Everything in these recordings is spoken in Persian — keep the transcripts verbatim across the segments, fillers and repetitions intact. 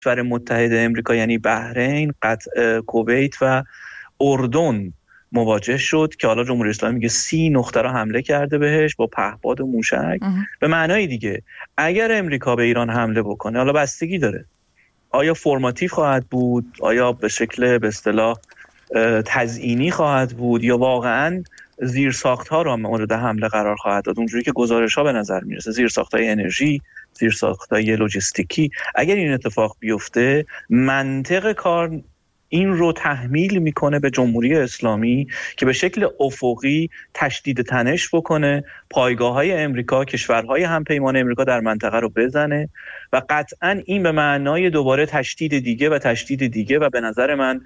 کشور متحد امریکا یعنی بحرین، قطر، کویت و اردن مواجه شد که حالا جمهوری اسلامی میگه سی نقطه را حمله کرده بهش با پهپاد و موشک. به معنای دیگه اگر امریکا به ایران حمله بکنه، حالا بستگی داره آیا فرماتیو خواهد بود، آیا به شکل به اصطلاح تزیینی خواهد بود، یا واقعاً زیرساخت‌ها را مورد حمله قرار خواهد داد، اونجوری که گزارش‌ها به نظر میرسه، زیرساخت‌های انرژی، زیرساخت‌های لوجستیکی. اگر این اتفاق بیفته، منطق کار این رو تحمیل میکنه به جمهوری اسلامی که به شکل افقی تشدید تنش بکنه، پایگاه‌های امریکا، کشورهای همپیمان امریکا در منطقه رو بزنه و قطعاً این به معنای دوباره تشدید دیگه و تشدید دیگه و به نظر من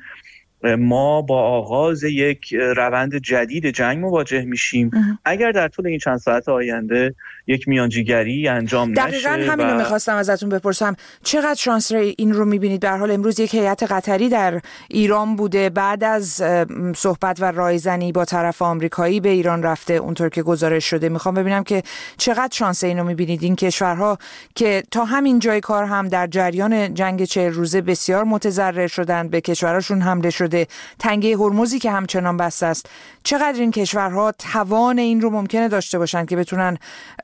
ما با آغاز یک روند جدید جنگ مواجه میشیم اه. اگر در طول این چند ساعت آینده یک میانجیگری انجام نشه. دقیقاً همین رو و... میخواستم ازتون بپرسم، چقدر شانس این رو میبینید؟ به هر حال امروز یک هیئت قطری در ایران بوده، بعد از صحبت و رایزنی با طرف آمریکایی به ایران رفته اونطور که گزارش شده. میخوام ببینم که چقدر شانس این رو میبینید این کشورها که تا همین جای کار هم در جریان جنگ چهل روزه بسیار متضرر شدن، به کشورشون حمله شده، تنگه هرمزی که همچنان بسته است، چقدر این کشورها توان این رو ممکنه داشته باشن که بتونن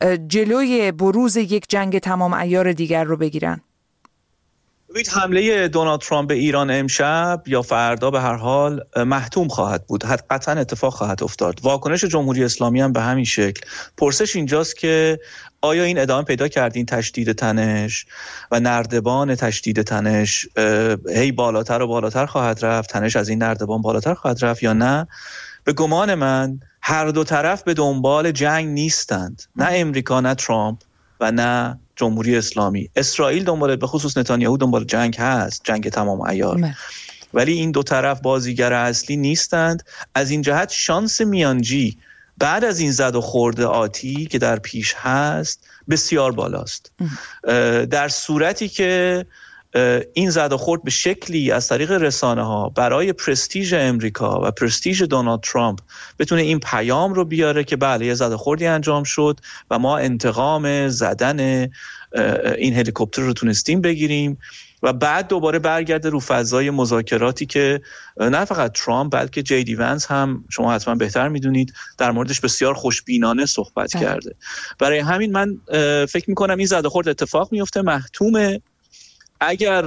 جلوی بروز یک جنگ تمام عیار دیگر رو بگیرن؟ ببینید، حمله دونالد ترامپ به ایران امشب یا فردا به هر حال محتوم خواهد بود، قطعا اتفاق خواهد افتاد. واکنش جمهوری اسلامی هم به همین شکل. پرسش اینجاست که آیا این ادامه پیدا کرد، این تشدید تنش و نردبان تشدید تنش هی بالاتر و بالاتر خواهد رفت، تنش از این نردبان بالاتر خواهد رفت یا نه؟ به گمان من هر دو طرف به دنبال جنگ نیستند، نه امریکا، نه ترامپ و نه جمهوری اسلامی. اسرائیل دنبال، به خصوص نتانیاهو دنبال جنگ هست، جنگ تمام عیار، ولی این دو طرف بازیگر اصلی نیستند. از این جهت شانس میانجی بعد از این زد و خورد آتی که در پیش هست بسیار بالاست. در صورتی که این زد و خورد به شکلی از طریق رسانه ها برای پرستیژ امریکا و پرستیژ دونالد ترامپ بتونه این پیام رو بیاره که بله یه زد و خوردی انجام شد و ما انتقام زدن این هلیکوپتر رو تونستیم بگیریم و بعد دوباره برگرده رو فضای مذاکراتی که نه فقط ترامپ بلکه جی دی ونس هم، شما حتما بهتر میدونید، در موردش بسیار خوشبینانه صحبت اه. کرده. برای همین من فکر میکنم این زد و خورد اتفاق میفته، محتومه. اگر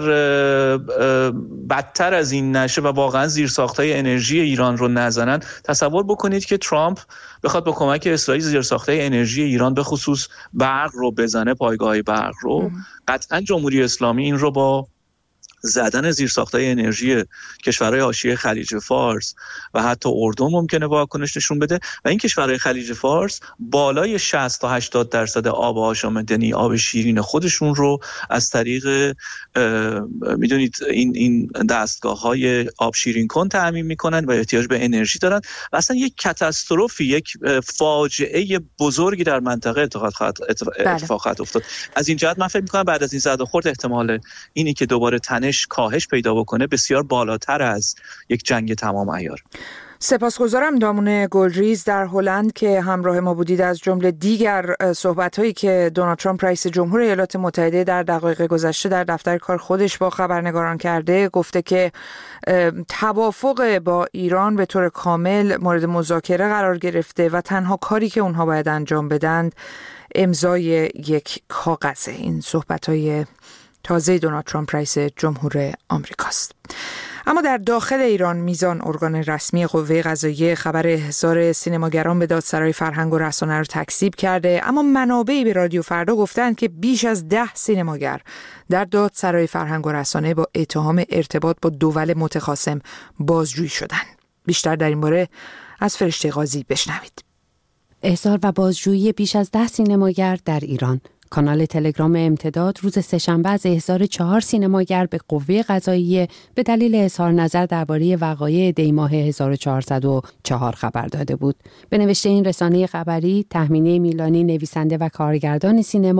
بدتر از این نشه و واقعا زیرساخت‌های انرژی ایران رو نزنن، تصور بکنید که ترامپ بخواد با کمک اسرائیل زیرساخت‌های انرژی ایران به خصوص برق رو بزنه، پایگاه برق رو، قطعا جمهوری اسلامی این رو با زدن زیرساخت‌های انرژی کشورهای حاشیه خلیج فارس و حتی اردن ممکنه واکنش نشون بده و این کشورهای خلیج فارس بالای شصت تا هشتاد درصد آب آشامیدنی، آب شیرین خودشون رو از طریق میدونید این این دستگاه‌های آب شیرین کن تامین میکنن و احتیاج به انرژی دارن و اصلا یک کاتاستروفی، یک فاجعه بزرگی در منطقه اتفاق خواهد اتفاق خواهد افتاد. از این جهت من فکر می‌کنم بعد از این زد و خورد احتمال اینی که دوباره تنش کاهش پیدا بکنه بسیار بالاتر از یک جنگ تمام عیار. سپاسگزارم دامون گلریز در هلند که همراه ما بودید. از جمله دیگر صحبت‌هایی که دونالد ترامپ رئیس جمهور ایالات متحده در دقایق گذشته در دفتر کار خودش با خبرنگاران کرده، گفته که توافق با ایران به طور کامل مورد مذاکره قرار گرفته و تنها کاری که اونها باید انجام بدند امضای یک کاغذه. این صحبت‌های تازه دونالد ترامپ رئیس جمهور آمریکاست. اما در داخل ایران میزان ارگان رسمی قوه قضاییه خبر احضار سینماگران به دادسرای فرهنگ و رسانه رو تکذیب کرده، اما منابعی به رادیو فردا گفتند که بیش از ده سینماگر در دادسرای فرهنگ و رسانه با اتهام ارتباط با دول متخاصم بازجویی شدند. بیشتر در این باره از فرشته قاضی بشنوید. احضار و بازجویی بیش از ده سینماگر در ایران. کانال تلگرام امتداد روز سه‌شنبه از احضار چهار سینماگر به قوه قضاییه به دلیل اظهار نظر درباره وقایع دی ماه هزار و چهارصد و چهار خبر داده بود. به نوشته این رسانه خبری، تهمینه میلانی نویسنده و کارگردان سینما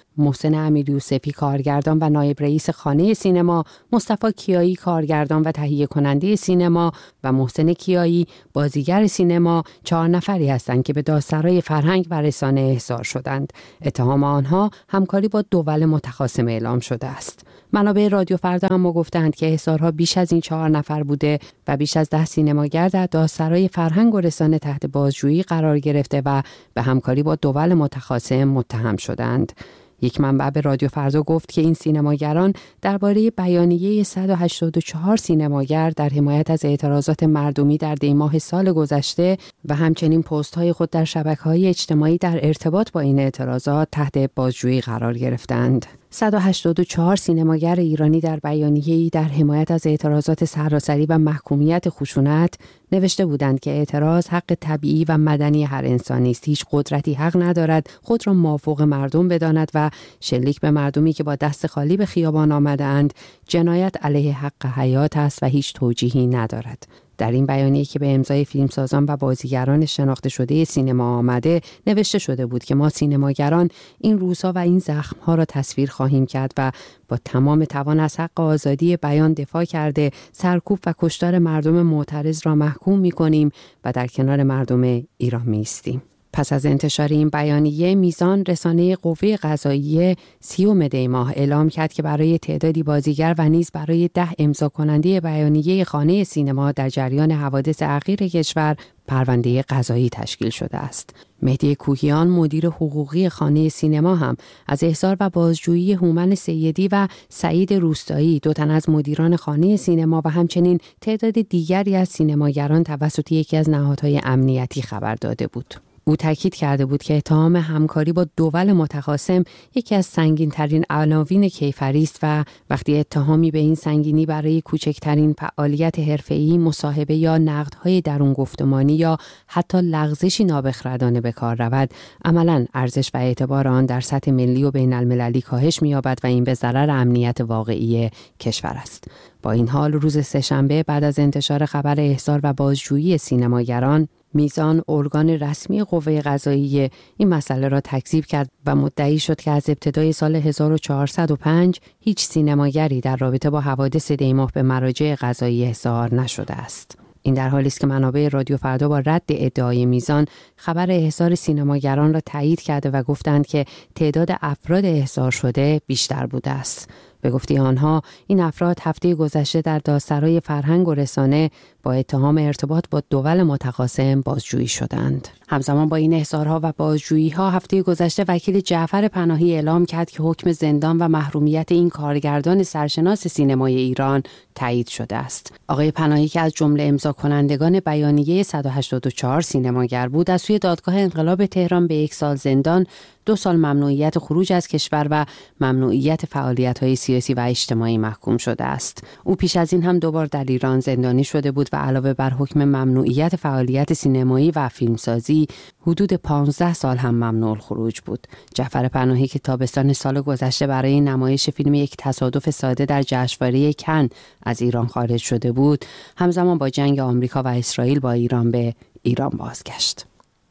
محسن امیریوسفی کارگردان و نایب رئیس خانه سینما، مصطفی کیایی کارگردان و تهیه کننده سینما و محسن کیایی بازیگر سینما چهار نفری هستند که به دادسرای فرهنگ و رسانه احضار شدند. اتهام آنها همکاری با دول متخاصم اعلام شده است. منابع رادیو فردا اما گفتند که احضارها بیش از این چهار نفر بوده و بیش از ده سینماگر در دادسرای فرهنگ و رسانه تحت بازجویی قرار گرفته و به همکاری با دول متخاصم متهم شدند. یک منبع به رادیو فردا گفت که این سینماگران درباره بیانیه صد و هشتاد و چهار سینماگر در حمایت از اعتراضات مردمی در دیماه سال گذشته و همچنین پست‌های خود در شبکه‌های اجتماعی در ارتباط با این اعتراضات تحت بازجویی قرار گرفتند. صد و هشتاد و چهار سینماگر ایرانی در بیانیه‌ای در حمایت از اعتراضات سراسری و محکومیت خشونت نوشته بودند که اعتراض حق طبیعی و مدنی هر انسانی است. هیچ قدرتی حق ندارد خود را مافوق مردم بداند و شلیک به مردمی که با دست خالی به خیابان آمده‌اند جنایت علیه حق حیات است و هیچ توجیهی ندارد. در این بیانیه که به امضای فیلمسازان و بازیگران شناخته شده سینما آمده نوشته شده بود که ما سینماگران این روزها و این زخم‌ها را تصویر خواهیم کرد و با تمام توان از حق آزادی بیان دفاع کرده سرکوب و کشتار مردم معترض را محکوم می‌کنیم و در کنار مردم ایران می‌ایستیم. پس از انتشار این بیانیه میزان رسانه قوه قضاییه سیوم دی ماه اعلام کرد که برای تعدادی بازیگر و نیز برای ده امضا کننده بیانیه خانه سینما در جریان حوادث اخیر کشور پرونده قضایی تشکیل شده است. مهدی کوهیان مدیر حقوقی خانه سینما هم از احضار و بازجویی هومن سیدی و سعید روستایی دو تن از مدیران خانه سینما و همچنین تعداد دیگری از سینماگران توسط یکی از نهادهای امنیتی خبر داده بود. او تاکید کرده بود که اتهام همکاری با دول متخاصم یکی از سنگین‌ترین عناوین کیفری است و وقتی اتهامی به این سنگینی برای کوچکترین فعالیت حرفه‌ای، مصاحبه یا نقدهای درون گفتمانی یا حتی لغزشی نابخردانه به کار رود، عملاً ارزش و اعتبار آن در سطح ملی و بین‌المللی کاهش می‌یابد و این به ضرر امنیت واقعی کشور است. با این حال روز سه‌شنبه بعد از انتشار خبر احضار و بازجویی سینماگران، میزان ارگان رسمی قوه قضاییه این مسئله را تکذیب کرد و مدعی شد که از ابتدای سال هزار و چهارصد و پنج هیچ سینماگری در رابطه با حوادث دیماه به مراجع قضایی احضار نشده است. این در حالی است که منابع رادیو فردا با رد ادعای میزان خبر احضار سینماگران را تایید کرده و گفتند که تعداد افراد احضار شده بیشتر بوده است. به گفته آنها این افراد هفته گذشته در دادسرای فرهنگ و رسانه با اتهام ارتباط با دول متخاصم بازجویی شدند. همزمان با این احضارها و بازجویی‌ها هفته گذشته وکیل جعفر پناهی اعلام کرد که حکم زندان و محرومیت این کارگردان سرشناس سینمای ایران تایید شده است. آقای پناهی که از جمله امضا کنندگان بیانیه صد و هشتاد و چهار سینماگر بود، از سوی دادگاه انقلاب تهران به یک سال زندان، دو سال ممنوعیت خروج از کشور و ممنوعیت فعالیت‌های سیاسی و اجتماعی محکوم شده است. او پیش از این هم دوبار در ایران زندانی شده بود و علاوه بر حکم ممنوعیت فعالیت سینمایی و فیلمسازی، حدود پانزده سال هم ممنوع الخروج بود. جعفر پناهی که تابستان سال گذشته برای نمایش فیلم یک تصادف ساده در جشنواره کن از ایران خارج شده بود، همزمان با جنگ آمریکا و اسرائیل با ایران به ایران بازگشت.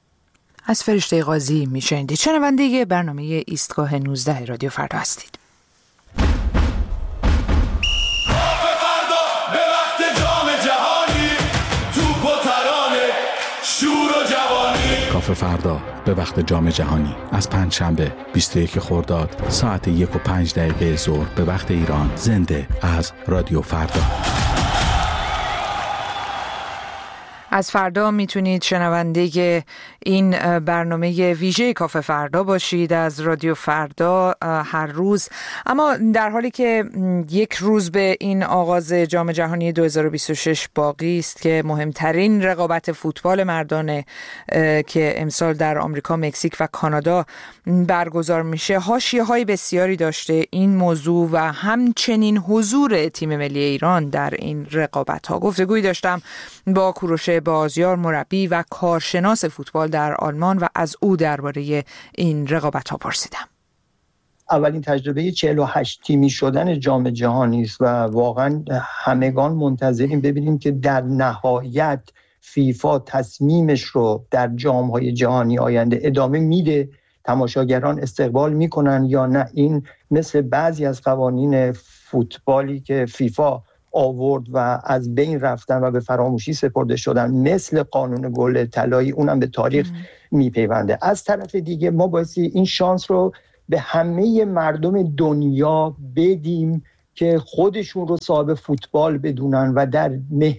از فرشته قاضی میشنید. شنونده برنامه ایستگاه نوزده رادیو فردا هستید. کافه فردا به وقت جام جهانی از پنجشنبه بیست و یک خرداد ساعت یک و پنج دقیقه ظهر به وقت ایران، زنده از رادیو فردا. از فردا میتونید شنونده این برنامه ویژه کافه فردا باشید از رادیو فردا هر روز. اما در حالی که یک روز به این آغاز جام جهانی دو هزار و بیست و شش باقی است که مهمترین رقابت فوتبال مردانه که امسال در آمریکا، مکزیک و کانادا برگزار میشه، حاشیه‌های بسیاری داشته این موضوع و همچنین حضور تیم ملی ایران در این رقابت‌ها. گفتگویی داشتم با کوروش بازیار، مربی و کارشناس فوتبال در آلمان، و از او درباره این رقابت‌ها پرسیدم. اولین تجربه چهل و هشت تیمی شدن جام جهانی است و واقعا همگان منتظریم ببینیم که در نهایت فیفا تصمیمش رو در جام‌های جهانی آینده ادامه میده تماشاگران استقبال میکنن یا نه. این مثل بعضی از قوانین فوتبالی که فیفا آورد و از بین رفتن و به فراموشی سپرده شدن، مثل قانون گل طلایی، اونم به تاریخ میپیونده. از طرف دیگه ما بایستی این شانس رو به همه مردم دنیا بدیم که خودشون رو صاحب فوتبال بدونن و در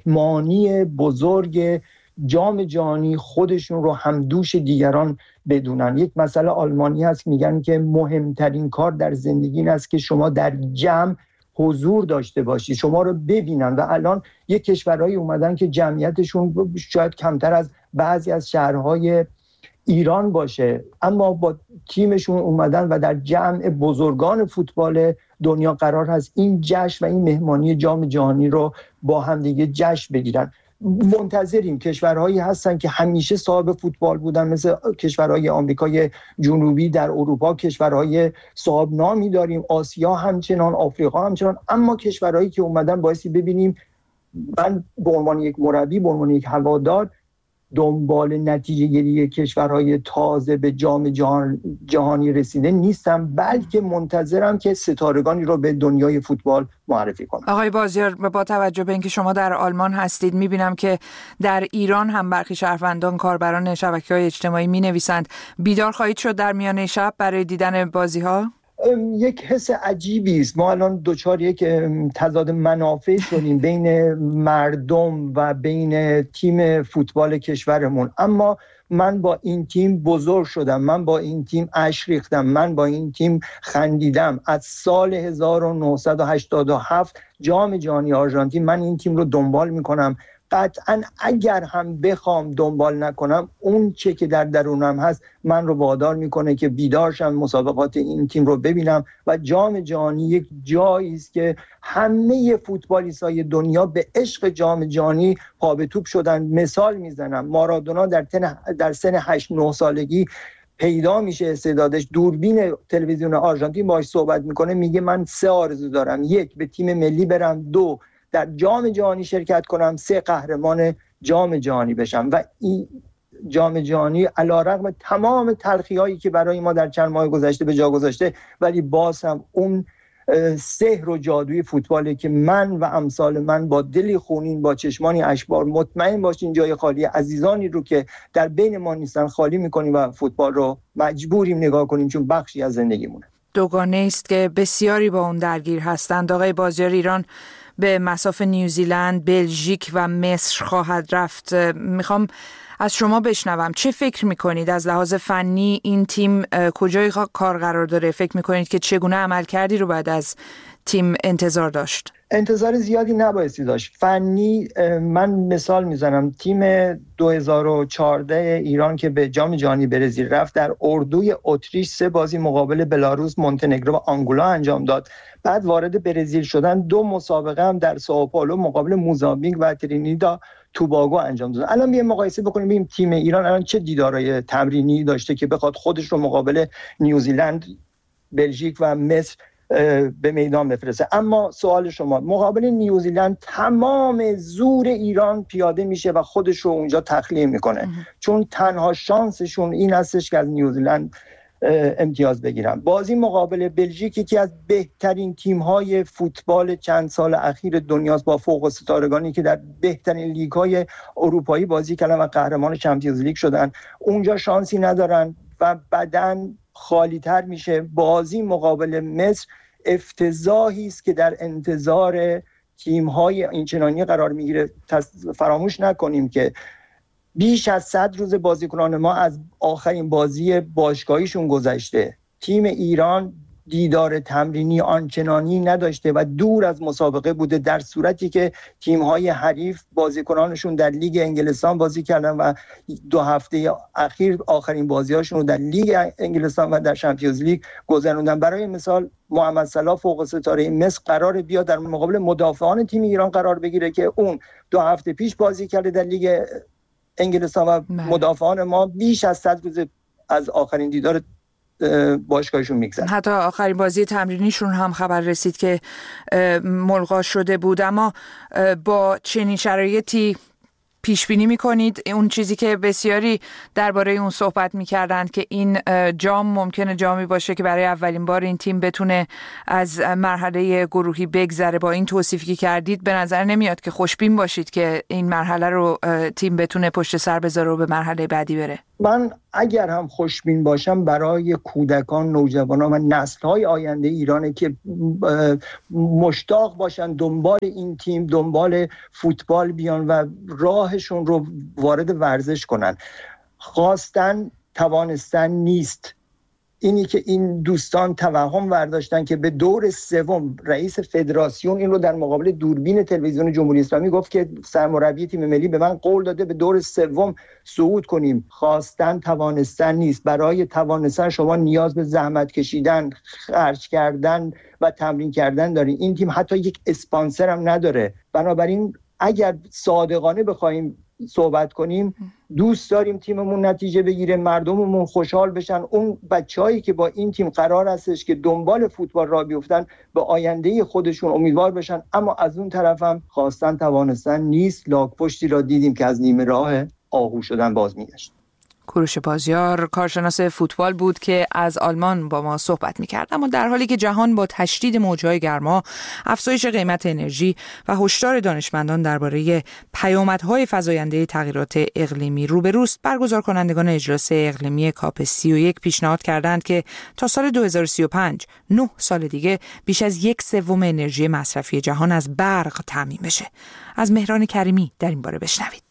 مهمانی بزرگ جام جهانی خودشون رو همدوش دیگران بدونن. یک مسئله آلمانی هست، میگن که مهمترین کار در زندگی این است که شما در جمع حضور داشته باشی، شما رو ببینن. و الان یک کشورهایی اومدن که جمعیتشون شاید کمتر از بعضی از شهرهای ایران باشه، اما با تیمشون اومدن و در جمع بزرگان فوتبال دنیا قرار هست این جشن و این مهمانی جام جهانی رو با هم دیگه جشن بگیرن. منتظریم. کشورهایی هستن که همیشه صاحب فوتبال بودن، مثل کشورهای آمریکای جنوبی، در اروپا کشورهای صاحب نامی داریم، آسیا همچنان، آفریقا همچنان، اما کشورهایی که اومدن بایستی ببینیم. من به عنوان یک مربی، به عنوان یک هوادار، دنبال نتیجه گیری کشورهای تازه به جام جهان جهانی رسیده نیستم، بلکه منتظرم که ستارگانی رو به دنیای فوتبال معرفی کنم. آقای بازیار، با توجه به اینکه شما در آلمان هستید، میبینم که در ایران هم برخی شهروندان، کاربران شبکه‌های اجتماعی مینویسند بیدار خواهید شد در میانه شب برای دیدن بازی‌ها؟ یک حس عجیبی است. ما الان دوچار یک تضاد منافع شدیم بین مردم و بین تیم فوتبال کشورمون، اما من با این تیم بزرگ شدم، من با این تیم اشک ریختم، من با این تیم خندیدم. از سال هزار و نهصد و هشتاد و هفت جام جهانی آرژانتین من این تیم رو دنبال میکنم. قطعا اگر هم بخوام دنبال نکنم، اون چه که در درونم هست من رو وادار میکنه که بیدارشم، مسابقات این تیم رو ببینم. و جام جهانی یک جایی است که همه فوتبالیستای دنیا به عشق جام جهانی پا به توپ شدن. مثال میزنم، مارادونا در تن در سن هشت نه سالگی پیدا میشه استعدادش، دوربین تلویزیون آرژانتین باهاش صحبت میکنه، میگه من سه آرزو دارم: یک، به تیم ملی برم; دو، در جام جهانی شرکت کنم; سه، قهرمان جام جهانی بشم. و این جام جهانی علیرغم تمام تلخی‌هایی که برای ما در چند ماه گذشته به جا گذاشته، ولی باز هم اون سحر و جادوی فوتباله که من و امثال من با دلی خونین، با چشمانی اشکبار، مطمئن باشین جای خالی عزیزانی رو که در بین ما نیستن خالی میکنیم و فوتبال رو مجبوریم نگاه کنیم، چون بخشی از زندگیمونه. دوگانه است که بسیاری با اون درگیر هستند. آقای بازیار، ایران به مصاف نیوزیلند، بلژیک و مصر خواهد رفت. میخوام از شما بشنوم چه فکر میکنید از لحاظ فنی این تیم کجای کار قرار داره؟ فکر میکنید که چگونه عمل کردی رو بعد از تیم انتظار داشت؟ انتظار زیادی نبایستی داشت. فنی من مثال میزنم، تیم دو هزار و چهارده ایران که به جام جهانی برزیل رفت، در اردوی اتریش سه بازی مقابل بلاروس، مونتنگرو و آنگولا انجام داد. بعد وارد برزیل شدن، دو مسابقه هم در سائوپائولو مقابل موزامبیک و ترینیداد توباگو انجام داد. الان بیایم مقایسه بکنیم ببینیم تیم ایران الان چه دیدارهای تمرینی داشته که بخواد خودش رو مقابل نیوزیلند، بلژیک و مصر به میدان بفرسته. اما سوال شما، مقابل نیوزیلند تمام زور ایران پیاده میشه و خودش رو اونجا تخلیه میکنه، چون تنها شانسشون این هستش که از نیوزیلند امتیاز بگیرن. بازی مقابل بلژیک یکی از بهترین تیم‌های فوتبال چند سال اخیر دنیاست، با فوق ستارگانی که در بهترین لیگ‌های اروپایی بازی کردن و قهرمان چمپیونز لیگ شدن. اونجا شانسی ندارن و بدن خالی‌تر میشه. بازی مقابل مصر افتضاحی است که در انتظار تیم‌های اینچنانی قرار میگیره. فراموش نکنیم که بیش از صد روز بازیکنان ما از آخرین بازی باشگاهیشون گذشته. تیم ایران دیدار تمرینی آنچنانی نداشته و دور از مسابقه بوده، در صورتی که تیم‌های حریف بازیکنانشون در لیگ انگلستان بازی کردن و دو هفته اخیر آخرین بازی‌هاشون رو در لیگ انگلستان و در چمپیونز لیگ گذروندن. برای مثال محمد صلاح فوق ستاره مصر قرار بیاد در مقابل مدافعان تیم ایران قرار بگیره که اون دو هفته پیش بازی کرده در لیگ انگلستان و مدافعان ما بیش از صد روز از آخرین دیدار باشگاهشون میگذره. حتی آخرین بازی تمرینیشون هم خبر رسید که ملغا شده بود. اما با چنین شرایطی پیش بینی میکنید اون چیزی که بسیاری درباره اون صحبت میکردند که این جام ممکنه جامی باشه که برای اولین بار این تیم بتونه از مرحله گروهی بگذره، با این توصیفی که کردید به نظر نمیاد که خوشبین باشید که این مرحله رو تیم بتونه پشت سر بذاره و به مرحله بعدی بره؟ من اگر هم خوشبین باشم برای کودکان، نوجوانان و نسل‌های آینده ایرانه که مشتاق باشن دنبال این تیم، دنبال فوتبال بیان و راهشون رو وارد ورزش کنن. خواستن توانستن نیست. اینی که این دوستان توهم برداشتن که به دور سوم، رئیس فدراسیون این رو در مقابل دوربین تلویزیون جمهوری اسلامی گفت که سرمربی تیم ملی به من قول داده به دور سوم صعود کنیم. خواستن توانستن نیست. برای توانستن شما نیاز به زحمت کشیدن، خرج کردن و تمرین کردن دارین. این تیم حتی یک اسپانسر هم نداره. بنابراین اگر صادقانه بخوایم صحبت کنیم، دوست داریم تیممون نتیجه بگیره، مردممون خوشحال بشن. اون بچه‌هایی که با این تیم قرار هستش که دنبال فوتبال راه بیفتن، به آینده خودشون امیدوار بشن. اما از اون طرف هم خواستن توانستن نیست. لاک‌پشتی را دیدیم که از نیمه راه آهو شدن باز میگشت. کوروش بازیار کارشناس فوتبال بود که از آلمان با ما صحبت می‌کرد. اما در حالی که جهان با تشدید موج‌های گرما، افزایش قیمت انرژی و هشدار دانشمندان درباره پیامدهای فزاینده تغییرات اقلیمی روبروست، برگزار کنندگان اجلاس اقلیمی کاپ سی و یک پیشنهاد کردند که تا سال دو هزار و سی و پنج، نه سال دیگه، بیش از یک سوم انرژی مصرفی جهان از برق تامین بشه. از مهران کریمی در این باره بشنوید.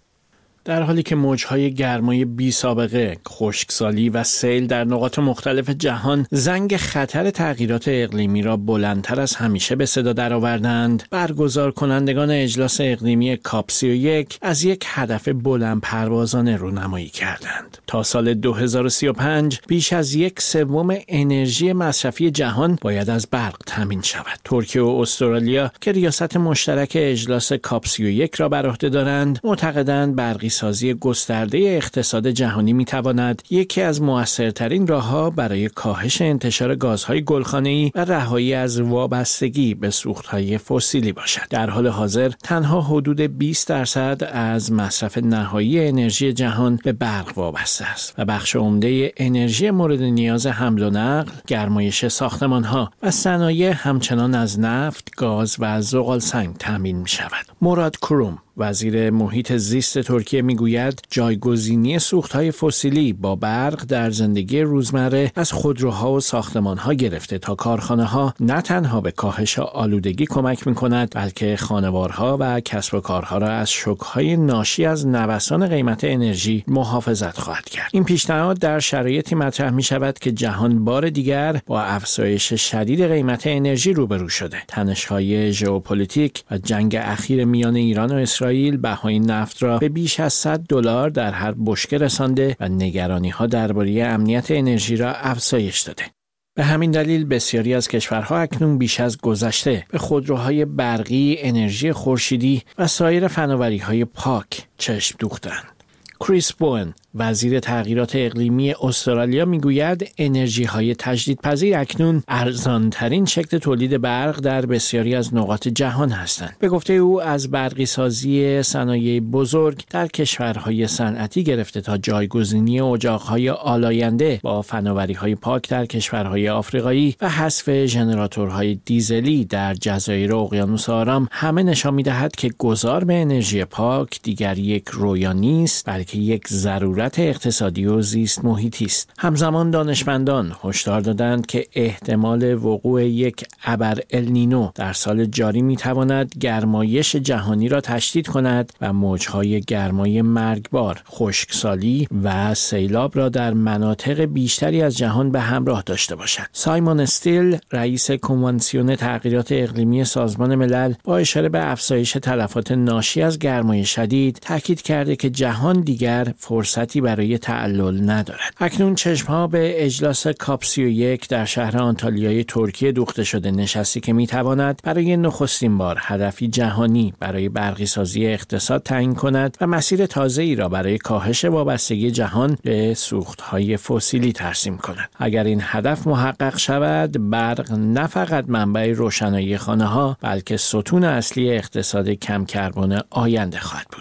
در حالی که موجهای گرمای بی سابقه، خشکسالی و سیل در نقاط مختلف جهان زنگ خطر تغییرات اقلیمی را بلندتر از همیشه به صدا درآوردند، برگزار کنندگان اجلاس اقلیمی کاپ سی و یک از یک هدف بلند پروازانه رونمایی کردند. تا سال دو هزار و سی و پنج بیش از یک سوم انرژی مصرفی جهان باید از برق تامین شود. ترکیه و استرالیا که ریاست مشترک اجلاس کاپ سی و یک را بر عهده دارند، معتقدند برقی سازی گسترده اقتصاد جهانی میتواند یکی از مؤثرترین راه‌ها برای کاهش انتشار گازهای گلخانه‌ای و رهایی از وابستگی به سوختهای فسیلی باشد. در حال حاضر تنها حدود بیست درصد از مصرف نهایی انرژی جهان به برق وابسته است و بخش عمده انرژی مورد نیاز حمل و نقل، گرمایش ساختمان‌ها و صنایع همچنان از نفت، گاز و زغالسنگ تامین می‌شود. مراد کوروم، وزیر محیط زیست ترکیه، میگوید جایگزینی سوختهای فسیلی با برق در زندگی روزمره از خودروها و ساختمانها گرفته تا کارخانه‌ها نه تنها به کاهش آلودگی کمک می‌کند، بلکه خانوارها و کسب و کارها را از شوک‌های ناشی از نوسان قیمت انرژی محافظت خواهد کرد. این پیشنهاد در شرایطی مطرح می‌شود که جهان بار دیگر با افزایش شدید قیمت انرژی روبرو شده. تنش‌های ژئوپلیتیک و جنگ اخیر میان ایران و اسرائیل بهای نفت را به بیش از صد دلار در هر بشکه رسانده و نگرانی‌ها درباره امنیت انرژی را افزایش داده. به همین دلیل بسیاری از کشورها اکنون بیش از گذشته به خودروهای برقی، انرژی خورشیدی و سایر فناوری‌های پاک چشم دوختند. کریس بوئن، وزیر تغییرات اقلیمی استرالیا، میگوید انرژی‌های تجدیدپذیر اکنون ارزان‌ترین شکل تولید برق در بسیاری از نقاط جهان هستند. به گفته او از برقی سازی صنایع بزرگ در کشورهای صنعتی گرفته تا جایگزینی اجاق‌های آلاینده با فناوری‌های پاک در کشورهای آفریقایی و حذف ژنراتورهای دیزلی در جزایر اقیانوس آرام همه نشان می‌دهد که گذار به انرژی پاک دیگر یک رویا نیست، بلکه یک ضرورت اقتصادی و زیست محیطی است. همزمان دانشمندان هشدار دادند که احتمال وقوع یک ابر النینو در سال جاری میتواند گرمایش جهانی را تشدید کند و موجهای گرمای مرگبار، خشکسالی و سیلاب را در مناطق بیشتری از جهان به همراه داشته باشد. سایمون استیل، رئیس کنوانسیون تغییرات اقلیمی سازمان ملل، با اشاره به افزایش تلفات ناشی از گرمای شدید، تاکید کرده که جهان دیگر فرصتی برای تعلل ندارد. اکنون چشمها به اجلاس کاپ سی و یک در شهر آنتالیای ترکیه دوخته شده، نشستی که میتواند برای نخستین بار هدفی جهانی برای برقی سازی اقتصاد تعیین کند و مسیر تازه‌ای را برای کاهش وابستگی جهان به سوختهای فسیلی ترسیم کند. اگر این هدف محقق شود، برق نه فقط منبع روشنایی خانه‌ها، بلکه ستون اصلی اقتصاد کم کربن آینده خواهد بود.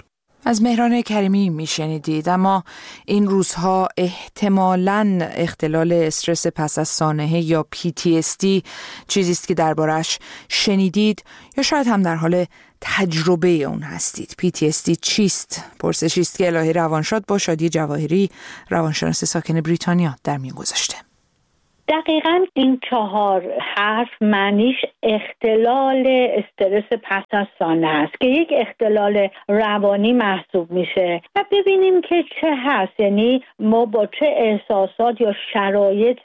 از مهران کریمی میشنیدید. اما این روزها احتمالاً اختلال استرس پس از سانحه یا پی تی اس دی چیزی است که دربارش شنیدید یا شاید هم در حال تجربه اون هستید. پی تی اس دی چیست؟ پرسشی است که الهی روانشاد با شادی جواهری، روانشناس ساکن بریتانیا، در میان گذاشته. دقیقاً این چهار حرف معنیش اختلال استرس پس از سانحه است که یک اختلال روانی محسوب میشه و ببینیم که چه هست، یعنی ما با چه احساسات یا شرایط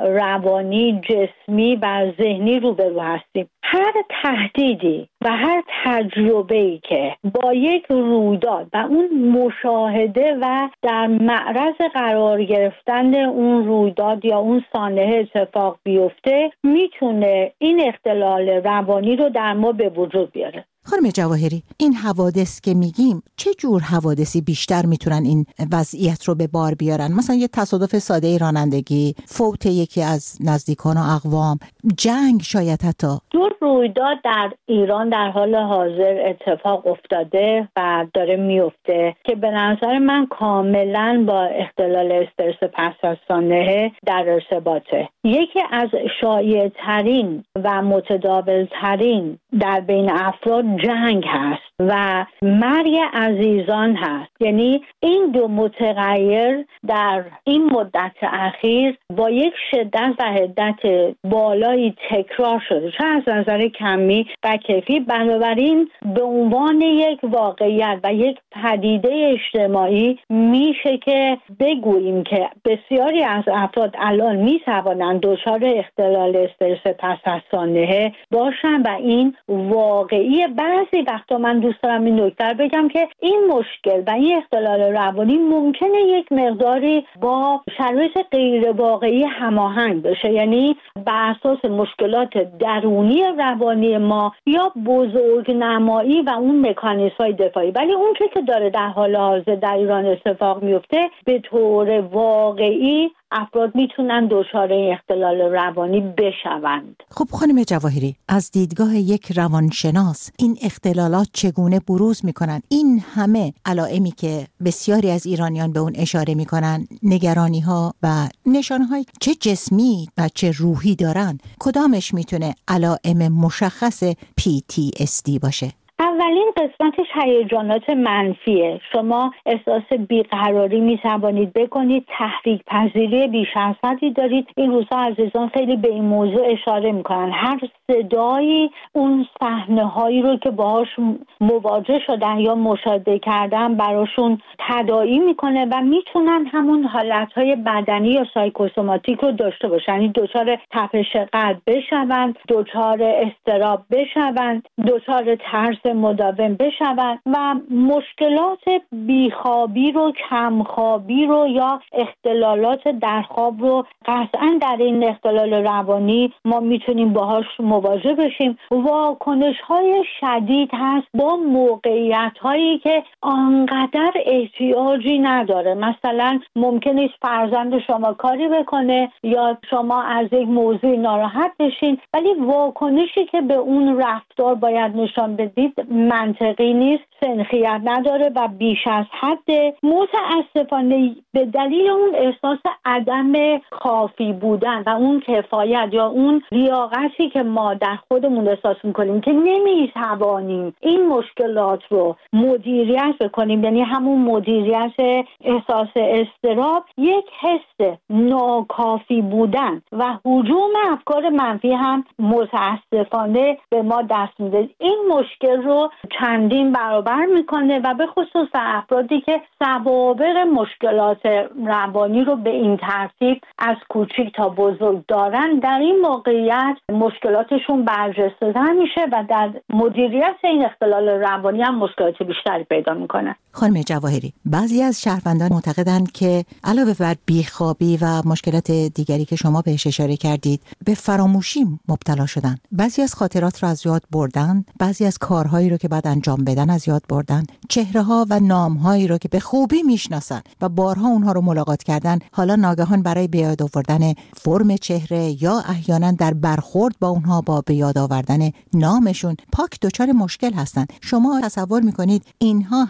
روانی، جسمی و ذهنی روبرو هستیم. هر تهدیدی و هر تجربه‌ای که با یک رویداد و اون مشاهده و در معرض قرار گرفتن اون رویداد یا اون سانحه اتفاق بیفته میتونه این اختلال روانی رو در ما به وجود بیاره. خانم جواهری، این حوادث که میگیم چه جور حوادثی بیشتر میتونن این وضعیت رو به بار بیارن؟ مثلا یه تصادف ساده رانندگی، فوت یکی از نزدیکان و اقوام، جنگ شاید حتی. دو رویداد در ایران در حال حاضر اتفاق افتاده و داره میفته که به نظر من کاملا با اختلال استرس پس از سانحه در ارتباطه. یکی از شایع ترین و متداول ترین در بین افراد جنگ هست و مرگ عزیزان هست. یعنی این دو متغیر در این مدت اخیر با یک شدت و حدت بالایی تکرار شده، چه از نظر کمی و کیفی. بنابراین به عنوان یک واقعیت و یک پدیده اجتماعی میشه که بگوییم که بسیاری از افراد الان میتوانند دچار اختلال استرس پس از سانحه باشن و این واقعی. بعضی وقتا من دوست دارم این نکته بگم که این مشکل و این اختلال روانی ممکنه یک مقداری با شرایط غیر واقعی هماهنگ بشه، یعنی بر اساس مشکلات درونی روانی ما یا بزرگنمایی و اون مکانیزم‌های دفاعی. ولی اون که داره در حال حاضر در ایران اتفاق میفته، به طور واقعی افراد میتونن دچار اختلال روانی بشوند. خب خانم جواهری، از دیدگاه یک روانشناس این اختلالات چگونه بروز میکنن؟ این همه علائمی که بسیاری از ایرانیان به اون اشاره میکنن، نگرانی ها و نشانه های چه جسمی و چه روحی دارن، کدامش میتونه علائم مشخص پی تی اس دی باشه؟ اولین قسمتش هیجانات منفیه. شما احساس بیقراری میتوانید بکنید، تحریک پذیری بیش از حدی دارید. این روزها عزیزان خیلی به این موضوع اشاره میکنن. هر صدایی اون صحنه هایی رو که باهاش مواجه شدن یا مشاهده کردن براشون تداعی میکنه و میتونن همون حالتهای بدنی یا سایکوسوماتیک رو داشته باشن، یعنی دچار تپش قلب بشوند، دچار اضطراب بشوند، دچار ترس مداوم بشوند و مشکلات بیخوابی رو، کمخوابی رو یا اختلالات در خواب رو قطعا در این اختلال روانی ما میتونیم باهاش مواجه بشیم. واکنش های شدید هست با موقعیت هایی که آنقدر احتیاجی نداره. مثلا ممکنه فرزند شما کاری بکنه یا شما از یک موضوع ناراحت بشین، ولی واکنشی که به اون رفتار باید نشان بدید منطقی نیست، سنخیت نداره و بیش از حد. متاسفانه به دلیل اون احساس عدم کافی بودن و اون کفایت یا اون لیاقتی که ما در خودمون احساس میکنیم که نمیتوانیم این مشکلات رو مدیریت بکنیم، یعنی همون مدیریت احساس اضطراب، یک حس ناکافی بودن و هجوم افکار منفی هم متاسفانه به ما دست میده. این مشکل رو چندین برابر میکنه و به خصوص افرادی که سوابق مشکلات روانی رو به این ترتیب از کوچیک تا بزرگ دارن، در این موقعیت مشکلاتشون برجسته میشه و در مدیریت این اختلال روانی هم مشکلات بیشتری پیدا میکنن. خانم جواهری، بعضی از شهروندان معتقدند که علاوه بر بیخوابی و مشکلات دیگری که شما بهش اشاره کردید، به فراموشی مبتلا شدن. بعضی از خاطرات رو از یاد بردن، بعضی از کارهایی رو که بعد انجام بدن از یاد بردن، چهره‌ها و نام‌هایی رو که به خوبی میشناسن و بارها اونها رو ملاقات کردن، حالا ناگهان برای به یاد آوردن فرم چهره یا احیانا در برخورد با اونها با به یاد آوردن نامشون پاک دچار مشکل هستن. شما تصور میکنید اینها هم به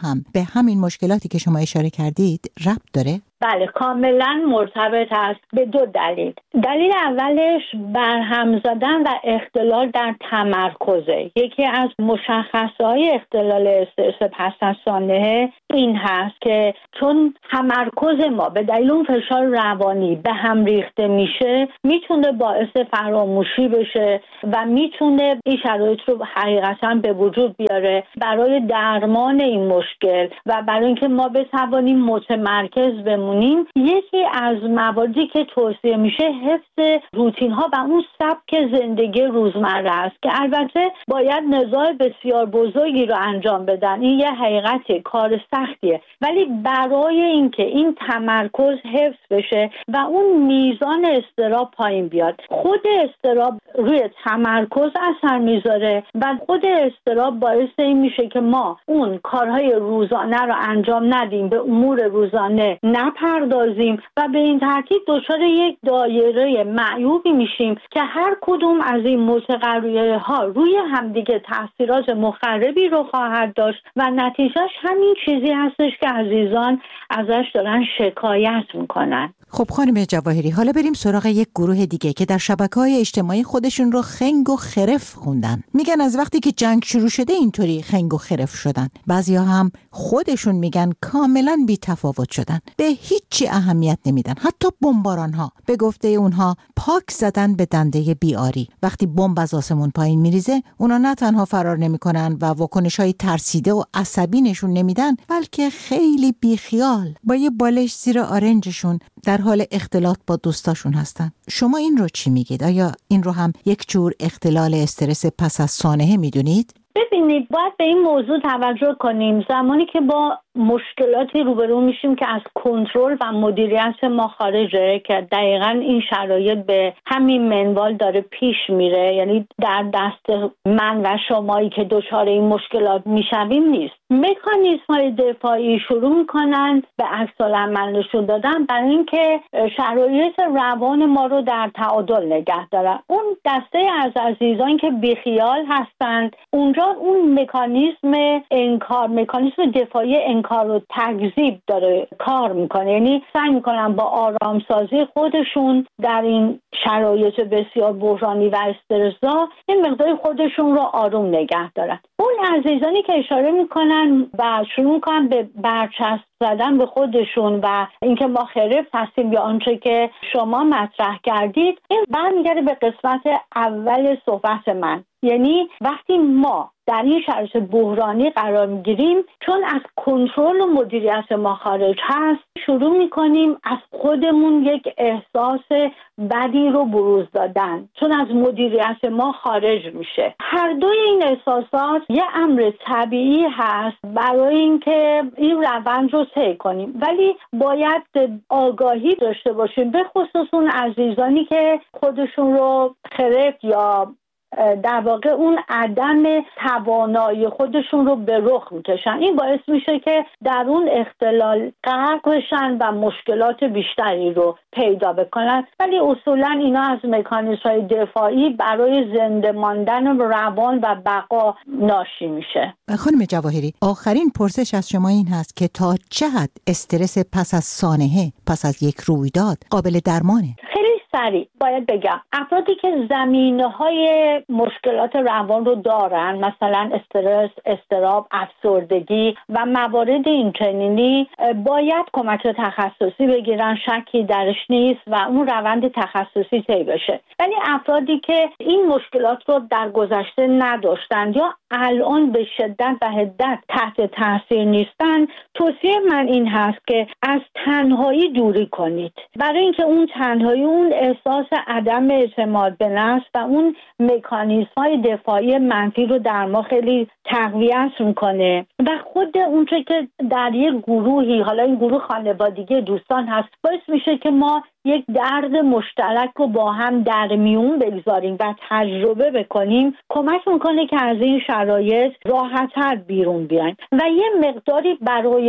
همین مشکلاتی که شما اشاره کردید ربط داره؟ بله، کاملا مرتبط است به دو دلیل. دلیل اولش برهم زدن و اختلال در تمرکزه. یکی از مشخصه‌های اختلال استرس پس از سانحه این هست که چون تمرکز ما به دلیل اون فشار روانی به هم ریخته میشه، میتونه باعث فراموشی بشه و میتونه این شرایط رو حقیقتا به وجود بیاره. برای درمان این مشکل و برای اینکه ما بتوانیم متمرکز بمونیم، یکی از مواردی که توصیه میشه حفظ روتین ها و اون سبک زندگی روزمره است که البته باید نزاع بسیار بزرگی رو انجام بدن. این یه حقیقت کار سختیه، ولی برای اینکه این تمرکز حفظ بشه و اون میزان اضطراب پایین بیاد، خود اضطراب روی تمرکز اثر میذاره و خود اضطراب باعث این میشه که ما اون کارهای روزانه رو انجام ندیم، به امور روزانه نپردازیم و به این ترتیب دچار یک دایره معیوبی میشیم که هر کدوم از این متغیرها ها روی همدیگه تاثیرات مخربی رو خواهد داشت و نتیجهش همین چیزی هستش که عزیزان ازش دارن شکایت میکنن. خب خانم جواهری، حالا بریم سراغ یک گروه دیگه که در شبکه‌های اجتماعی خودشون رو خنگ و خرف خوندن. میگن از وقتی که جنگ شروع شده اینطوری خنگ و خرف شدن. بعضیا هم خودشون میگن کاملا بی تفاوت شدن، به هیچی اهمیت نمیدن. حتی بمباران‌ها به گفته اونها پاک زدن به دنده بیاری. وقتی بمب از آسمون پایین میریزه، اونا نه تنها فرار نمیکنن و واکنش‌های ترسیده و عصبی نشون نمیدن، بلکه خیلی بیخیال با یه بالش زیر آرنجشون در حال اختلاط با دوستاشون هستن. شما این رو چی میگید؟ آیا این رو هم یک جور اختلال استرس پس از سانحه میدونید؟ ببینید، باید به این موضوع توجه کنیم. زمانی که با مشکلاتی روبرو میشیم که از کنترل و مدیریت ما خارجه، که دقیقاً این شرایط به همین منوال داره پیش میره، یعنی در دست من و شمایی که دچار این مشکلات میشویم نیست. مکانیزم‌های دفاعی شروع میکنن به عکس‌العمل نشون دادن برای اینکه شرایط روان ما رو در تعادل نگه دارن. اون دسته از عزیزان که بیخیال هستند، اونجا اون مکانیزم انکار، مکانیزم دفاعی انکار و تکذیب داره کار میکنه. یعنی سعی میکنن با آرامسازی خودشون در این شرایط بسیار بحرانی و استرس‌زا این مقدار خودشون رو آروم نگه دارن. اون عزیزانی که اشاره میکنن و شروع میکنن به برچسب زدن به خودشون و اینکه ما خرف هستیم یا آنچه که شما مطرح کردید، این برمیگرده به قسمت اول صحبت من. یعنی وقتی ما در این شرایط بحرانی قرار میگیریم، چون از کنترل و مدیریت ما خارج هست، شروع میکنیم از خودمون یک احساس بدی رو بروز دادن، چون از مدیریت ما خارج میشه. هر دوی این احساسات یه امر طبیعی هست برای اینکه این روند رو طی کنیم، ولی باید آگاهی داشته باشیم، به خصوص اون عزیزانی که خودشون رو خرف یا در واقع اون عدم توانایی خودشون رو به رخ میکشن. این باعث میشه که در اون اختلال غرق بشن و مشکلات بیشتری رو پیدا بکنن، ولی اصولا اینا از مکانیزم‌های دفاعی برای زنده ماندن روان و بقا ناشی میشه. خانم جواهری، آخرین پرسش از شما این هست که تا چه حد استرس پس از سانحه، پس از یک رویداد قابل درمانه؟ خیلی سریع باید بگم افرادی که زمینه‌های مشکلات روان رو دارن، مثلا استرس، اضطراب، افسردگی و موارد این چنینی، باید کمک تخصصی بگیرن، شکی درش نیست و اون روند تخصصی طی بشه. ولی افرادی که این مشکلات رو در گذشته نداشتن یا الان به شدت و حدت تحت تاثیر نیستن، توصیه من این هست که از تنهایی دوری کنید، برای اینکه اون تنهایی اون احساس عدم اعتماد به نفس و اون مکانیزم‌های دفاعی منفی رو در ما خیلی تقویت میکنه و خود اونچه که در یک گروهی، حالا این گروه خانوادگی دوستان هست، باعث میشه که ما یک درد مشترک رو با هم در میون بگذاریم و تجربه بکنیم، کمک میکنه که از این شرایط راحت‌تر بیرون بیایم و یه مقداری برای ما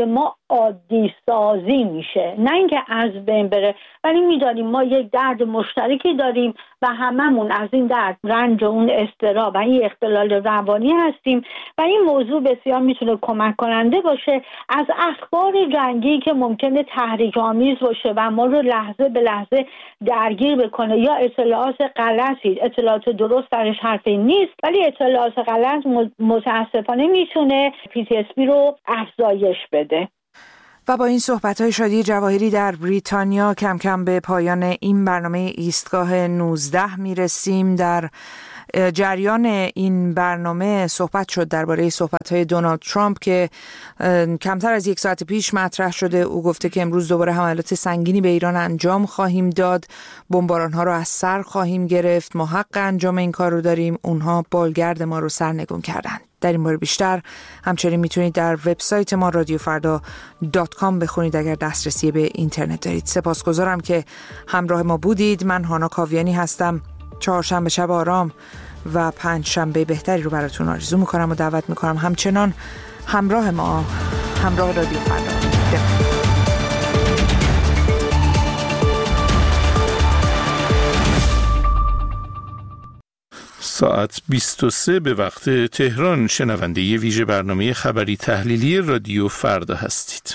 عادی سازی میشه، نه اینکه از بین بره. ولی میدانیم ما یک درد مشترکی داریم و هممون از این درد، رنج و اون اضطراب و این اختلال روانی هستیم و این موضوع بسیار میتونه کمک کننده باشه از اخبار جنگی که ممکنه تحریک آمیز باشه و ما رو لحظه به لحظه درگیر بکنه، یا اطلاعات غلطی. اطلاعات درست درش حرفی نیست، ولی اطلاعات غلط متاسفانه میتونه پی تی اس دی رو افزایش بده. و با این صحبت‌های شادی جواهری در بریتانیا کم کم به پایان این برنامه ایستگاه نوزده میرسیم. در جریان این برنامه صحبت شد درباره صحبت‌های دونالد ترامپ که کمتر از یک ساعت پیش مطرح شده. او گفته که امروز دوباره حملات سنگینی به ایران انجام خواهیم داد، بمباران‌ها رو از سر خواهیم گرفت، ما حق انجام این کار رو داریم، اونها بالگرد ما رو سرنگون کردن. در این باره بیشتر همچنین میتونید در وبسایت ما رادیو فردا دات کام بخونید اگر دسترسی به اینترنت دارید. سپاسگزارم که همراه ما بودید. من هانا کاویانی هستم. چهارشنبه شب آرام و پنج شنبه بهتری رو براتون آرزو میکنم و دعوت میکنم همچنان همراه ما، همراه رادیو فردا بمونید. ساعت بیست و سه به وقت تهران. شنونده ی ویژه برنامه خبری تحلیلی رادیو فردا هستید.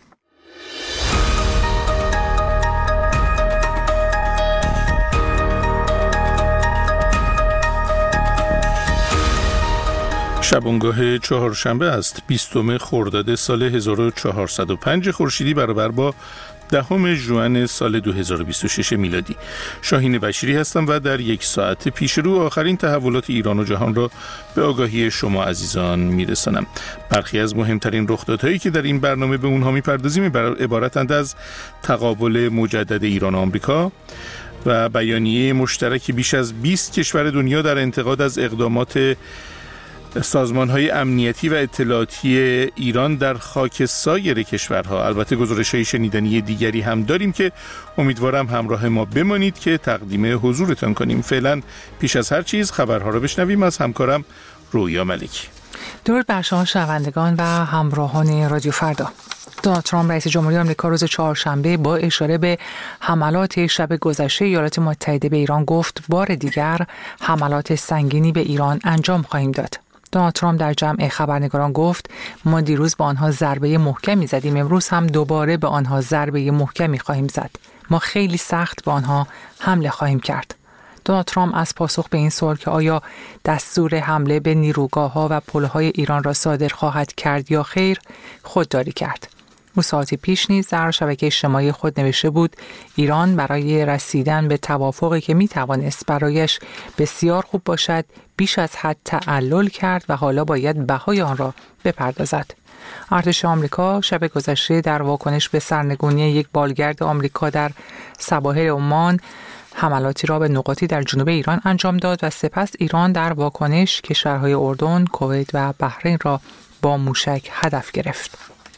شبانگاه چهارشنبه است، بیستم خرداد سال هزار و چهارصد و پنج خورشیدی برابر با دهم ژوئن سال دو هزار و بیست و شش میلادی. شاهین بشیری هستم و در یک ساعت پیش رو آخرین تحولات ایران و جهان را به آگاهی شما عزیزان میرسانم. برخی از مهمترین رخدادهایی که در این برنامه به اونها میپردازیم عبارتند از تقابل مجدد ایران و آمریکا و بیانیه مشترک بیش از بیست کشور دنیا در انتقاد از اقدامات سازمان‌های امنیتی و اطلاعاتی ایران در خاک سایر کشورها. البته گزارش‌های شنیدنی دیگری هم داریم که امیدوارم همراه ما بمانید که تقدیم حضورتان کنیم. فعلا پیش از هر چیز خبرها رو بشنویم از همکارم رویا ملکی. درود بر شما شنوندگان و همراهان رادیو فردا. دونالد ترامپ رئیس جمهوری آمریکا روز چهارشنبه با اشاره به حملات شب گذشته ایالات متحده به ایران گفت بار دیگر حملات سنگینی به ایران انجام خواهیم داد. دونالد ترامپ در جمع خبرنگاران گفت ما دیروز به آنها ضربه محکمی زدیم، امروز هم دوباره به آنها ضربه محکمی خواهیم زد. ما خیلی سخت به آنها حمله خواهیم کرد. دونالد ترامپ از پاسخ به این سوال که آیا دستور حمله به نیروگاه‌ها و پل‌های ایران را صادر خواهد کرد یا خیر خودداری کرد. او ساعتی پیش نیز در شبکه اجتماعی خود نوشته بود ایران برای رسیدن به توافقی که می توانست برایش بسیار خوب باشد بیش از حد تعلل کرد و حالا باید بهای آن را بپردازد. ارتش آمریکا شب گذشته در واکنش به سرنگونی یک بالگرد آمریکا در سواحل عمان حملاتی را به نقاطی در جنوب ایران انجام داد و سپس ایران در واکنش کشورهای اردن، کویت و بحرین را با موشک هدف گرفت.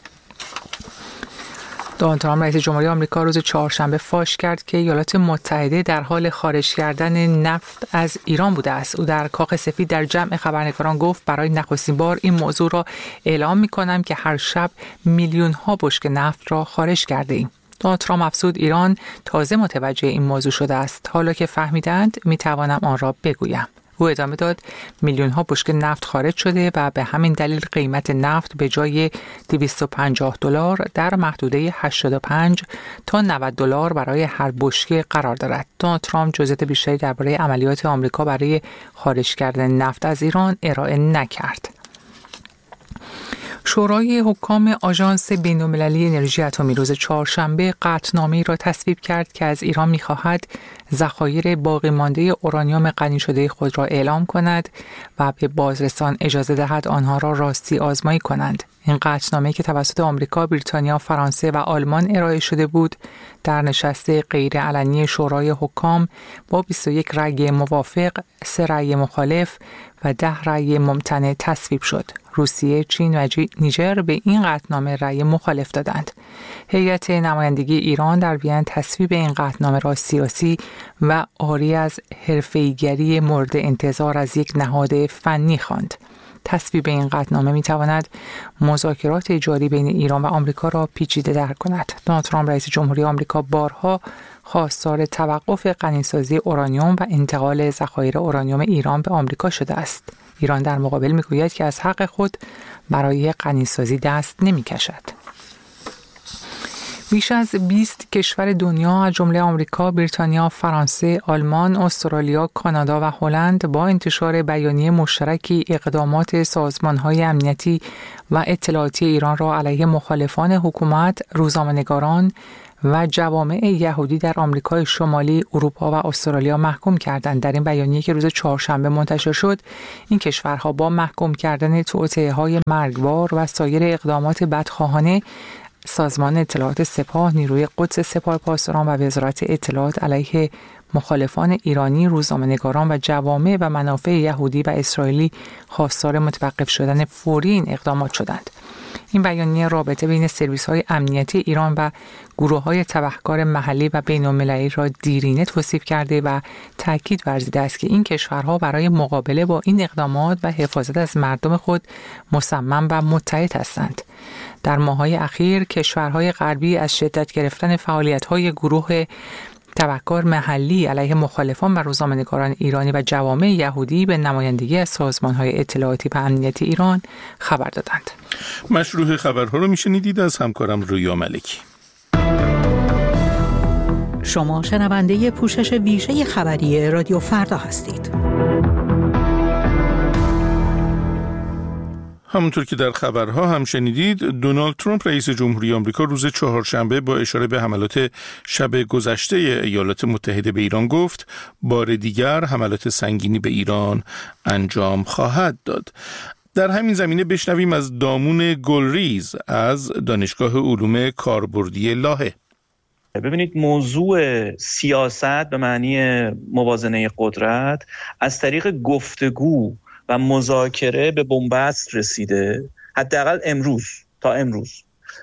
دونالد ترامپ رئیس جمهوری آمریکا روز چهارشنبه فاش کرد که ایالات متحده در حال خارج کردن نفت از ایران بوده است. او در کاخ سفید در جمع خبرنگاران گفت برای نخستین بار این موضوع را اعلام می‌کنم که هر شب میلیون‌ها بشکه نفت را خارج کرده ایم. دونالد ترامپ افزود ایران تازه متوجه این موضوع شده است. حالا که فهمیدند می‌توانم آن را بگویم. او ادامه داد میلیون ها بشکه نفت خارج شده و به همین دلیل قیمت نفت به جای دویست و پنجاه دلار در محدوده هشتاد و پنج تا نود دلار برای هر بشکه قرار دارد. دونالد ترامپ جزئیات بیشتری درباره عملیات آمریکا برای خارج کردن نفت از ایران ارائه نکرد. شورای حکام آژانس بین‌المللی انرژی اتمی روز چهارشنبه قطعنامه‌ای را تصویب کرد که از ایران می‌خواهد ذخایر باقی مانده اورانیوم غنی شده خود را اعلام کند و به بازرسان اجازه دهد آنها را راستی آزمایی کنند. این قطعنامه‌ای که توسط آمریکا، بریتانیا، فرانسه و آلمان ارائه شده بود، در نشست غیرعلنی شورای حکام با بیست و یک رأی موافق، سه رأی مخالف و ده رأی ممتنع تصویب شد. روسیه، چین و نیجر به این قطعنامه رأی مخالف دادند. هیئت نمایندگی ایران در وین تصویب این قطعنامه را سیاسی و عاری از حرفه‌ایگری مورد انتظار از یک نهاد فنی خواند. تصویب این قطعنامه میتواند مذاکرات جاری بین ایران و آمریکا را پیچیده تر کند. دونالد ترامپ رئیس جمهوری آمریکا بارها خواستار توقف غنیسازی اورانیوم و انتقال ذخایر اورانیوم ایران به آمریکا شده است. ایران در مقابل میگوید که از حق خود برای غنیسازی دست نمیکشد. بیش از بیست کشور دنیا از جمله آمریکا، بریتانیا، فرانسه، آلمان، استرالیا، کانادا و هلند با انتشار بیانیه مشترکی اقدامات سازمان‌های امنیتی و اطلاعاتی ایران را علیه مخالفان حکومت، روزنامه‌نگاران و جوامع یهودی در آمریکای شمالی، اروپا و استرالیا محکوم کردند. در این بیانیه که روز چهارشنبه منتشر شد، این کشورها با محکوم کردن توطئه‌های مرگبار و سایر اقدامات بدخواهانه سازمان اطلاعات سپاه، نیروی قدس سپاه پاسداران و وزارت اطلاعات علیه مخالفان ایرانی، روزنامه‌نگاران و جوامع و منافع یهودی و اسرائیلی خواستار متوقف شدن فوری این اقدامات شدند. این بیانیه رابطه بین سرویس‌های امنیتی ایران و گروه‌های تبهکار محلی و بین‌المللی را دیرینه توصیف کرده و تاکید ورزیده است که این کشورها برای مقابله با این اقدامات و حفاظت از مردم خود مصمم و متحد هستند. در ماه‌های اخیر کشورهای غربی از شدت گرفتن فعالیت‌های گروه تبهکار محلی علیه مخالفان و روزنامه‌نگاران ایرانی و جوامع یهودی به نمایندگی از سازمان‌های اطلاعاتی و امنیتی ایران خبر دادند. مشروع خبرها رو میشنیدید از همکارم رویا ملکی. شما شنونده پوشش ویژه خبری رادیو فردا هستید. همونطور که در خبرها هم شنیدید، دونالد ترامپ رئیس جمهوری آمریکا روز چهارشنبه با اشاره به حملات شب گذشته ایالات متحده به ایران گفت بار دیگر حملات سنگینی به ایران انجام خواهد داد. در همین زمینه بشنویم از دامون گلریز از دانشگاه علوم کاربردی لاهه. ببینید، موضوع سیاست به معنی موازنه قدرت از طریق گفتگو و مذاکره به بنبست رسیده، حداقل امروز تا امروز.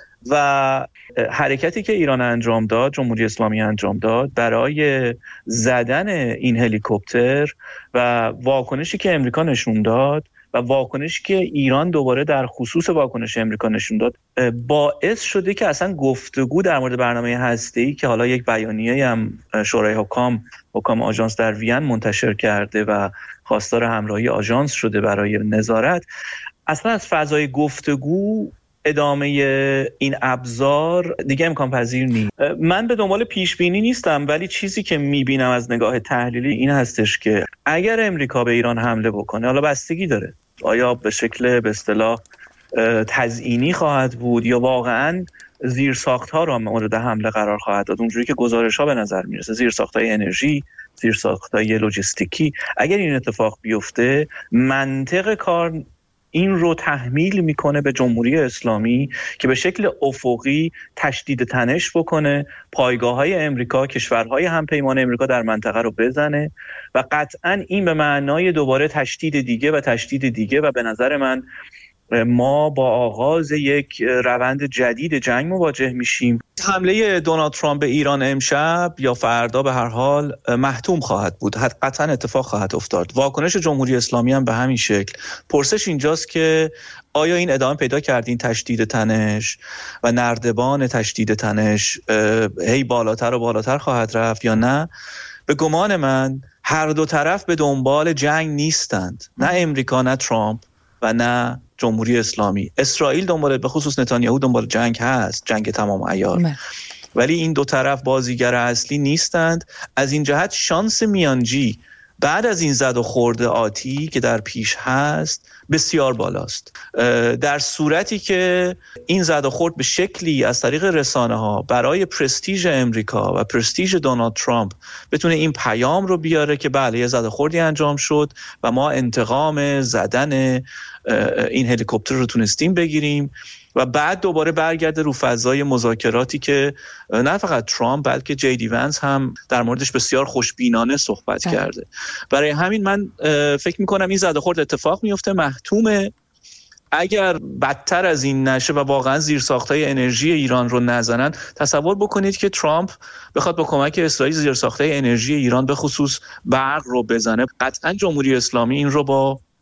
و حرکتی که ایران انجام داد، جمهوری اسلامی انجام داد برای زدن این هلیکوپتر و واکنشی که امریکا نشون داد و واکنشی که ایران دوباره در خصوص واکنش امریکا نشون داد، باعث شده که اصلا گفتگو در مورد برنامه هسته‌ای که حالا یک بیانیه هم شورای حکام حکام آژانس در وین منتشر کرده و خواستار همراهی آژانس شده برای نظارت، اصلا از فضای گفتگو ادامه این ابزار دیگه امکان پذیر نیست. من به دنبال پیش بینی نیستم، ولی چیزی که میبینم از نگاه تحلیلی این هستش که اگر امریکا به ایران حمله بکنه، حالا بستگی داره آیا به شکل به اصطلاح تزیینی خواهد بود یا واقعاً زیرساخت‌ها را مورد حمله قرار خواهد داد، اونجوری که گزارش‌ها به نظر میرسه، زیرساخت‌های انرژی، زیرساخت‌های لوجستیکی. اگر این اتفاق بیفته، منطق کار این رو تحمیل میکنه به جمهوری اسلامی که به شکل افقی تشدید تنش بکنه، پایگاه‌های امریکا، کشورهای همپیمان امریکا در منطقه رو بزنه و قطعاً این به معنای دوباره تشدید دیگه و تشدید دیگه و به نظر من ما با آغاز یک روند جدید جنگ مواجه میشیم. حمله دونالد ترامپ به ایران امشب یا فردا به هر حال محتوم خواهد بود، قطعا اتفاق خواهد افتاد. واکنش جمهوری اسلامی هم به همین شکل. پرسش اینجاست که آیا این ادامه پیدا کردین تشدید تنش و نردبان تشدید تنش هی بالاتر و بالاتر خواهد رفت یا نه؟ به گمان من هر دو طرف به دنبال جنگ نیستند، نه امریکا نه ترامپ و نه جمهوری اسلامی. اسرائیل دنبال، به خصوص نتانیاهو دنبال جنگ هست، جنگ تمام عیار، ولی این دو طرف بازیگر اصلی نیستند. از این جهت شانس میانجی بعد از این زد و خورد آتی که در پیش هست بسیار بالاست. در صورتی که این زد و خورد به شکلی از طریق رسانه ها برای پرستیژ امریکا و پرستیژ دونالد ترامپ بتونه این پیام رو بیاره که بله یه زد و خوردی انجام شد و ما انتقام زدن این هلیکوپتر رو تونستیم بگیریم و بعد دوباره برگرده رو فضای مذاکراتی که نه فقط ترامپ بلکه جی دی ونس هم در موردش بسیار خوشبینانه صحبت ده. کرده. برای همین من فکر میکنم این زد و خورد اتفاق میفته، محتومه. اگر بدتر از این نشه و واقعا زیرساخت‌های انرژی ایران رو نزنن، تصور بکنید که ترامپ بخواد با کمک اسرائیل زیرساخت‌های انرژی ایران به خصوص برق رو بزنه، قطعا جمهوری اسلامی این رو با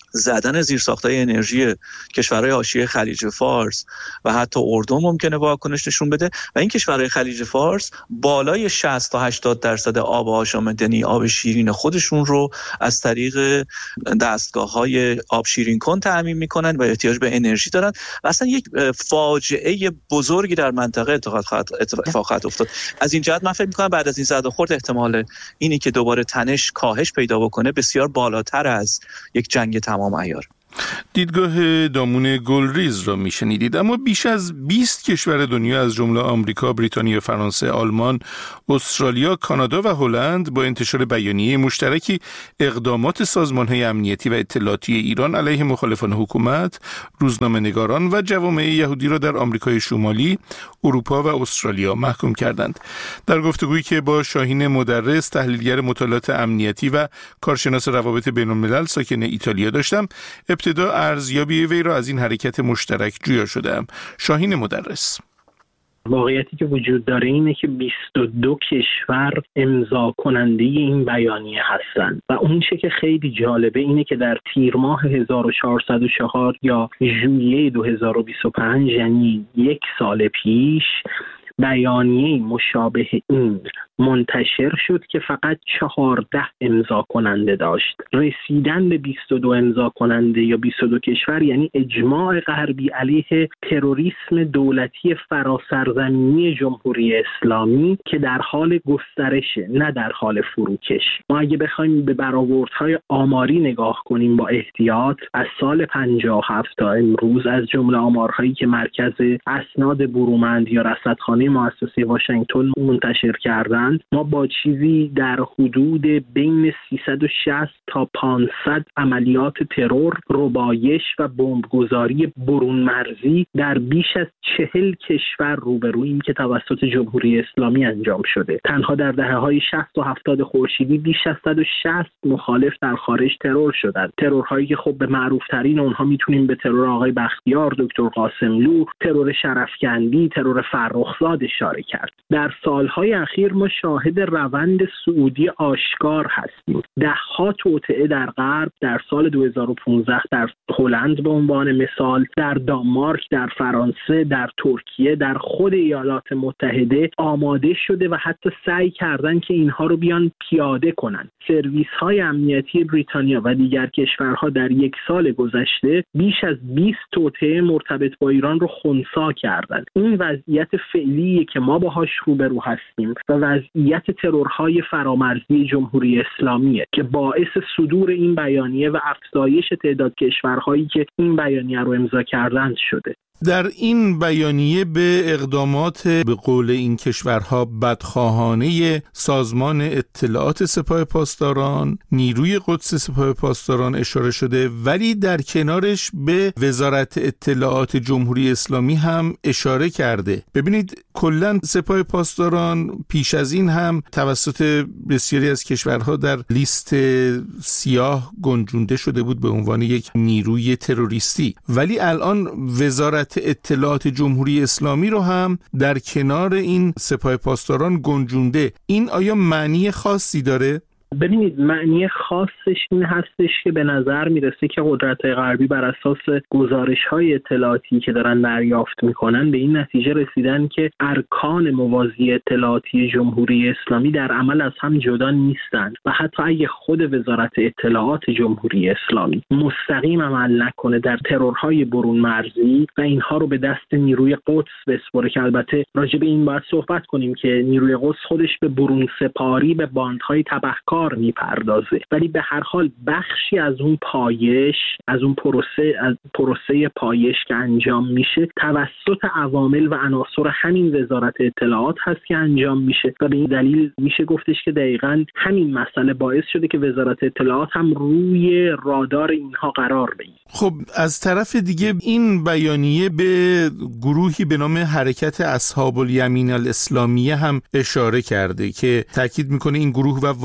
زدن زیرساخت‌های انرژی کشورهای حاشیه خلیج فارس و حتی اردن ممکنه واکنش نشون بده و این کشورهای خلیج فارس بالای شصت تا هشتاد درصد آب آشامیدنی، آب شیرین خودشون رو از طریق دستگاه‌های آب شیرین کن تامین میکنن و احتیاج به انرژی دارن و اصلا یک فاجعه بزرگی در منطقه اتفاق خواهد اتفاق خواهد افتاد. از این جهت من فکر می‌کنم بعد از این زد و خورد احتمال اینی که دوباره تنش کاهش پیدا بکنه بسیار بالاتر از یک جنگ تمام عیار. دیدگاه دامون گلریز را میشنیدید. اما بیش از بیست کشور دنیا از جمله آمریکا، بریتانیا، فرانسه، آلمان، استرالیا، کانادا و هلند با انتشار بیانیه مشترکی اقدامات سازمان‌های امنیتی و اطلاعاتی ایران علیه مخالفان حکومت، روزنامه‌نگاران و جوامع یهودی را در آمریکای شمالی، اروپا و استرالیا محکوم کردند. در گفتگویی که با شاهین مدرس، تحلیلگر مطالعات امنیتی و کارشناس روابط بین‌الملل ساکن ایتالیا داشتم، ابتدا ارزیابی وی را از این حرکت مشترک جویا شدم. شاهین مدرس: واقعیتی که وجود داره اینه که بیست و دو کشور امضا کننده این بیانیه هستند و اون چه که خیلی جالبه اینه که در تیر ماه هزار و چهارصد و چهار یا ژوئیه دو هزار و بیست و پنج، یعنی یک سال پیش، بیانیه مشابه این منتشر شد که فقط چهارده امضا کننده داشت. رسیدن به بیست و دو امضا کننده یا بیست و دو کشور یعنی اجماع غربی علیه تروریسم دولتی فراسرزمینی جمهوری اسلامی که در حال گسترشه، نه در حال فروکش. ما اگه بخوایم به برآوردهای آماری نگاه کنیم با احتیاط، از سال پنجاه و هفت تا امروز از جمله آمارهایی که مرکز اسناد برومند یا رصدخانه مؤسسه واشنگتن منتشر کردند، ما با چیزی در حدود بین سیصد و شصت تا پانصد عملیات ترور، ربایش و بمبگذاری برون مرزی در بیش از چهل کشور روبروییم که توسط جمهوری اسلامی انجام شده. تنها در دهه‌های شصت و هفتاد خورشیدی بیش از صد و شصت مخالف در خارج ترور شدند. ترورهایی که خب به معروف‌ترین اونها میتونیم به ترور آقای بختیار، دکتر قاسملو، ترور شرفکندی، ترور فرخزاد اشاره کرد. در سالهای اخیر ما شاهد روند صعودی آشکار هستیم. ده ها توطئه در غرب در سال دو هزار و پانزده در هلند به عنوان مثال، در دانمارک، در فرانسه، در ترکیه، در خود ایالات متحده آماده شده و حتی سعی کردن که اینها رو بیان پیاده کنن. سرویس های امنیتی بریتانیا و دیگر کشورها در یک سال گذشته بیش از بیست توطئه مرتبط با ایران رو خنثی کردند. این وضعیت فعلیه که ما باهاش روبرو هستیم و وضعیت ترورهای فرامرزی جمهوری اسلامیه که باعث صدور این بیانیه و افزایش تعداد کشورهایی که این بیانیه رو امضا کردند شده. در این بیانیه به اقدامات به قول این کشورها بدخواهانه سازمان اطلاعات سپاه پاسداران، نیروی قدس سپاه پاسداران اشاره شده، ولی در کنارش به وزارت اطلاعات جمهوری اسلامی هم اشاره کرده. ببینید کلاً سپاه پاسداران پیش از این هم توسط بسیاری از کشورها در لیست سیاه گنجونده شده بود به عنوان یک نیروی تروریستی، ولی الان وزارت اطلاعات جمهوری اسلامی رو هم در کنار این سپاه پاسداران گنجونده. این آیا معنی خاصی داره؟ ببینید، معنی خاصش این هستش که به نظر میرسه که قدرت‌های غربی بر اساس گزارش‌های اطلاعاتی که دارن دریافت میکنن به این نتیجه رسیدن که ارکان موازی اطلاعاتی جمهوری اسلامی در عمل از هم جدا نیستند و حتی اگه خود وزارت اطلاعات جمهوری اسلامی مستقیم عمل نکنه در ترورهای برون مرزی و اینها رو به دست نیروی قدس بسپره، که البته راجع به این باید صحبت کنیم که نیروی قدس خودش به برون سپاری به باندهای تبهکار میپردازه، ولی به هر حال بخشی از اون پایش، از اون پروسه از پروسه پایش که انجام میشه توسط عوامل و عناصر همین وزارت اطلاعات هست که انجام میشه و به این دلیل میشه گفتش که دقیقاً همین مسئله باعث شده که وزارت اطلاعات هم روی رادار اینها قرار بگیره. خب از طرف دیگه این بیانیه به گروهی به نام حرکت اصحاب الیمین الاسلامیه هم اشاره کرده که تاکید میکنه این گروه و واسطه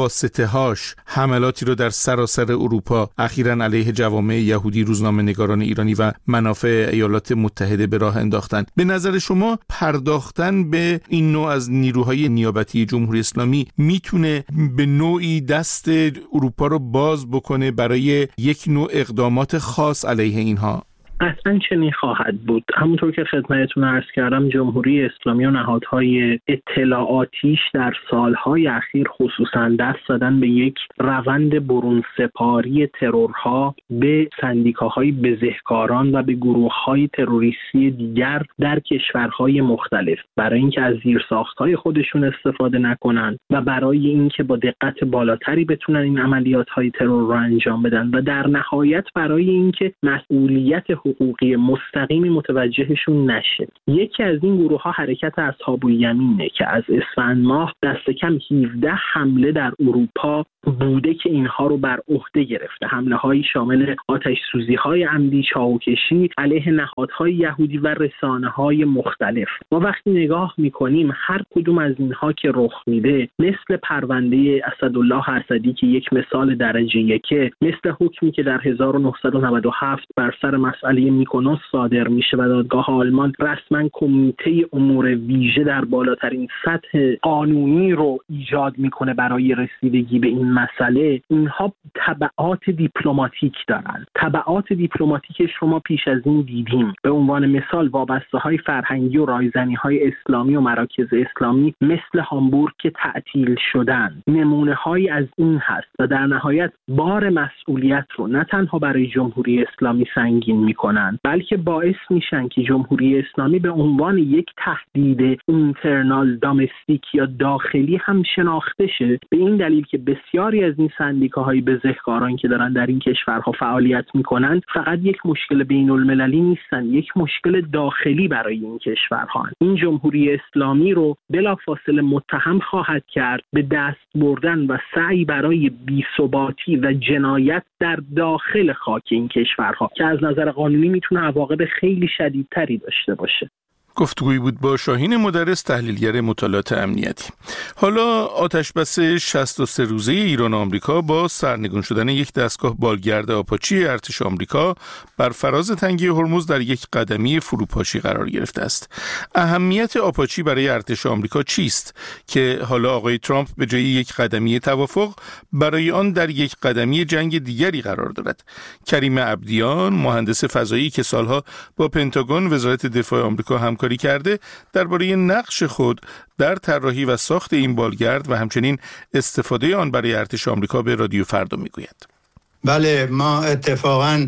انتهاش حملاتی رو در سراسر اروپا اخیراً علیه جوامع یهودی، روزنامه‌نگاران ایرانی و منافع ایالات متحده به راه انداختن. به نظر شما پرداختن به این نوع از نیروهای نیابتی جمهوری اسلامی میتونه به نوعی دست اروپا رو باز بکنه برای یک نوع اقدامات خاص علیه اینها؟ اصلا چنین خواهد بود. همونطور که خدمتتون عرض کردم، جمهوری اسلامی و نهادهای اطلاعاتیش در سالهای اخیر خصوصا دست زدن به یک روند برون سپاری ترورها به سندیکاهای بزهکاران و به گروههای تروریستی دیگر در کشورهای مختلف، برای اینکه از زیرساختهای خودشون استفاده نکنن و برای اینکه با دقت بالاتری بتونن این عملیاتهای ترور رو انجام بدن و در نهایت برای اینکه مسئولیت حقوقی مستقیمی متوجهشون نشه. یکی از این گروه ها حرکت اصحاب الیمینه که از اسفند ماه دست کم هفده حمله در اروپا بوده که اینها رو بر عهده گرفته. حمله های شامل آتش سوزی های عمدی، چاوکشی علیه نهادهای یهودی و رسانه های مختلف. ما وقتی نگاه میکنیم هر کدوم از اینها که رخ میده، مثل پرونده اسدالله اسدی که یک مثال درجه یکه، مثل حکمی که در هزار و نهصد و نود و هفت بر سر مسئله میکونوس صادر میشه و دادگاه آلمان رسما کمیته امور ویژه در بالاترین سطح قانونی رو ایجاد میکنه برای رسیدگی به این مسئله، اینها تبعات دیپلماتیک دارن. تبعات دیپلماتیکش رو ما پیش از این دیدیم. به عنوان مثال وابسته های فرهنگی و رایزنی های اسلامی و مراکز اسلامی مثل هامبورگ که تعطیل شدن، نمونه هایی از این هست و در نهایت بار مسئولیت رو نه تنها برای جمهوری اسلامی سنگین میکنن، بلکه باعث میشن که جمهوری اسلامی به عنوان یک تهدید اینترنال دامستیک یا داخلی هم شناخته شه، به این دلیل که بسیاری از این سندیکاهای بزهکاران که دارن در این کشورها فعالیت میکنن فقط یک مشکل بین المللی نیستن، یک مشکل داخلی برای این کشورها. این جمهوری اسلامی رو بلافاصله متهم خواهد کرد به دست بردن و سعی برای بی‌ثباتی و جنایت در داخل خاک این کشورها که از نظر قانونی میتونه عواقب خیلی شدیدتری داشته باشه. گفتگویی بود با شاهین مدرس، تحلیلگر مطالعات امنیتی. حالا آتشبس شصت و سه روزه ایران و آمریکا با سرنگون شدن یک دستگاه بالگرد آپاچی ارتش آمریکا بر فراز تنگه هرمز در یک قدمی فروپاشی قرار گرفته است. اهمیت آپاچی برای ارتش آمریکا چیست که حالا آقای ترامپ به جای یک قدمی توافق برای آن در یک قدمی جنگ دیگری قرار دارد؟ کریم عبدیان، مهندس فضایی که سالها با پنتاگون، وزارت دفاع آمریکا همکاری کرده، درباره نقش خود در طراحی و ساخت این بالگرد و همچنین استفاده آن برای ارتش آمریکا به رادیو فردا میگوید. بله، ما اتفاقا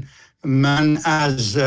من از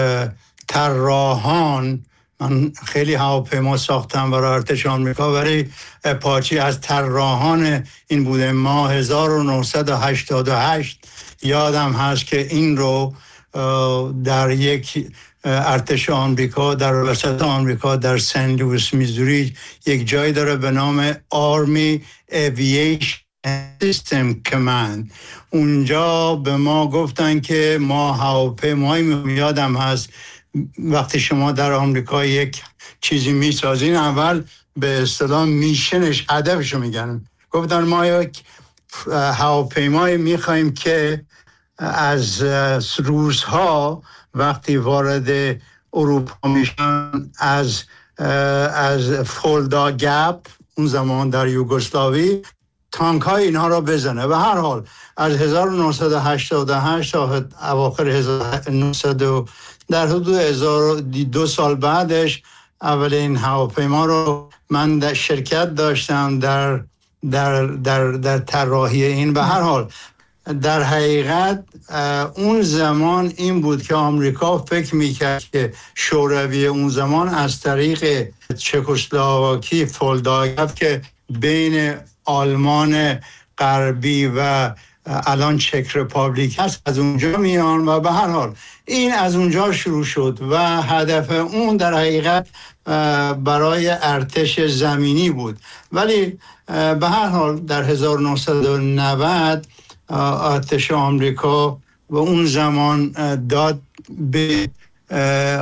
طراحان، من خیلی هواپیما ساختم برای ارتش آمریکا، برای آپاچی از طراحان این بوده. ما هزار و نهصد و هشتاد و هشت یادم هست که این رو در یک ارتش آمریکا در وسط آمریکا در سن لوئیس میزوری یک جای داره به نام آرمی اوییشن سیستم کماند. اونجا به ما گفتن که ما هواپیمایی، یادم هست وقتی شما در آمریکا یک چیزی میسازین اول به اصطلاح میشنش، هدفشو میگن. گفتن ما یک هواپیمایی میخوایم که از روس‌ها وقتی وارد اروپا میشن از از فولدا گپ، اون زمان در یوگسلاوی، تانک های اینها را بزنه. و هر حال از هزار و نهصد و هشتاد و هشت تا اواخر هزار و نهصد در حدود هزار و دو سال بعدش اولین هواپیما رو من در شرکت داشتم در در در در طراحی این. و هر حال در حقیقت اون زمان این بود که آمریکا فکر میکرد که شوروی اون زمان از طریق چکسلواکی، فولداگف که بین آلمان غربی و الان چک رپابلیک هست از اونجا میان. و به هر حال این از اونجا شروع شد و هدف اون در حقیقت برای ارتش زمینی بود. ولی به هر حال در هزار و نهصد و نود ارتش آمریکا و اون زمان داد به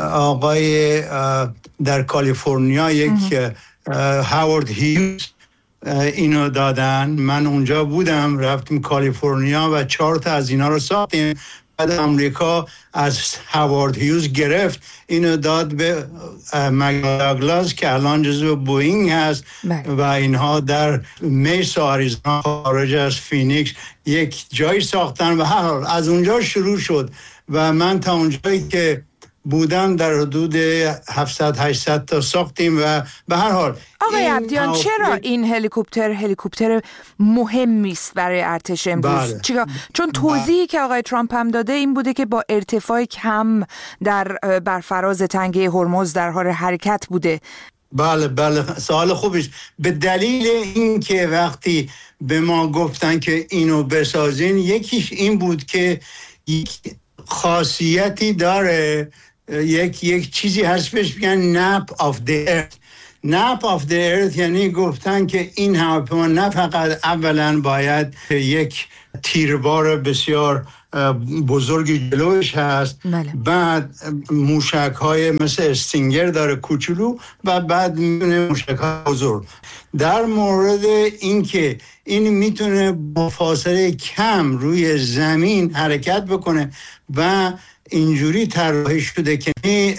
آقای در کالیفرنیا یک هاوارد هیوز اینو دادن. من اونجا بودم، رفتیم کالیفرنیا و چهار تا از اینا رو ساختیم. بعد آمریکا از هاوارد هیوز گرفت اینو داد به مکدونالد داگلاس که الان جزو بوئینگ هست بله. و اینها در میسا آریزونا خارج از فینیکس یک جایی ساختن و هر حال از اونجا شروع شد و من تا اونجایی که بودم در حدود هفتصد هشتصد تا ساختیم و به هر حال آقای عبدیان چرا این هلیکوپتر هلیکوپتر مهمی است برای ارتش امروز؟ بله. چرا؟ چون توضیحی بله. که آقای ترامپ هم داده این بوده که با ارتفاع کم در برفراز تنگه هرمز در حال حرکت بوده. بله بله سوال خوبیست. به دلیل این که وقتی به ما گفتن که اینو بسازین، یکیش این بود که یک خاصیتی داره، یک یک چیزی هست بهش میگن nap of the earth. nap of the earth یعنی گفتن که این هواپیما نه فقط اولا باید یک تیربار بسیار بزرگی جلوش هست بله. بعد موشک های مثل استینگر داره کوچولو و بعد میتونه موشک های بزرگ. در مورد اینکه این میتونه با فاصله کم روی زمین حرکت بکنه و اینجوری طراحی شده که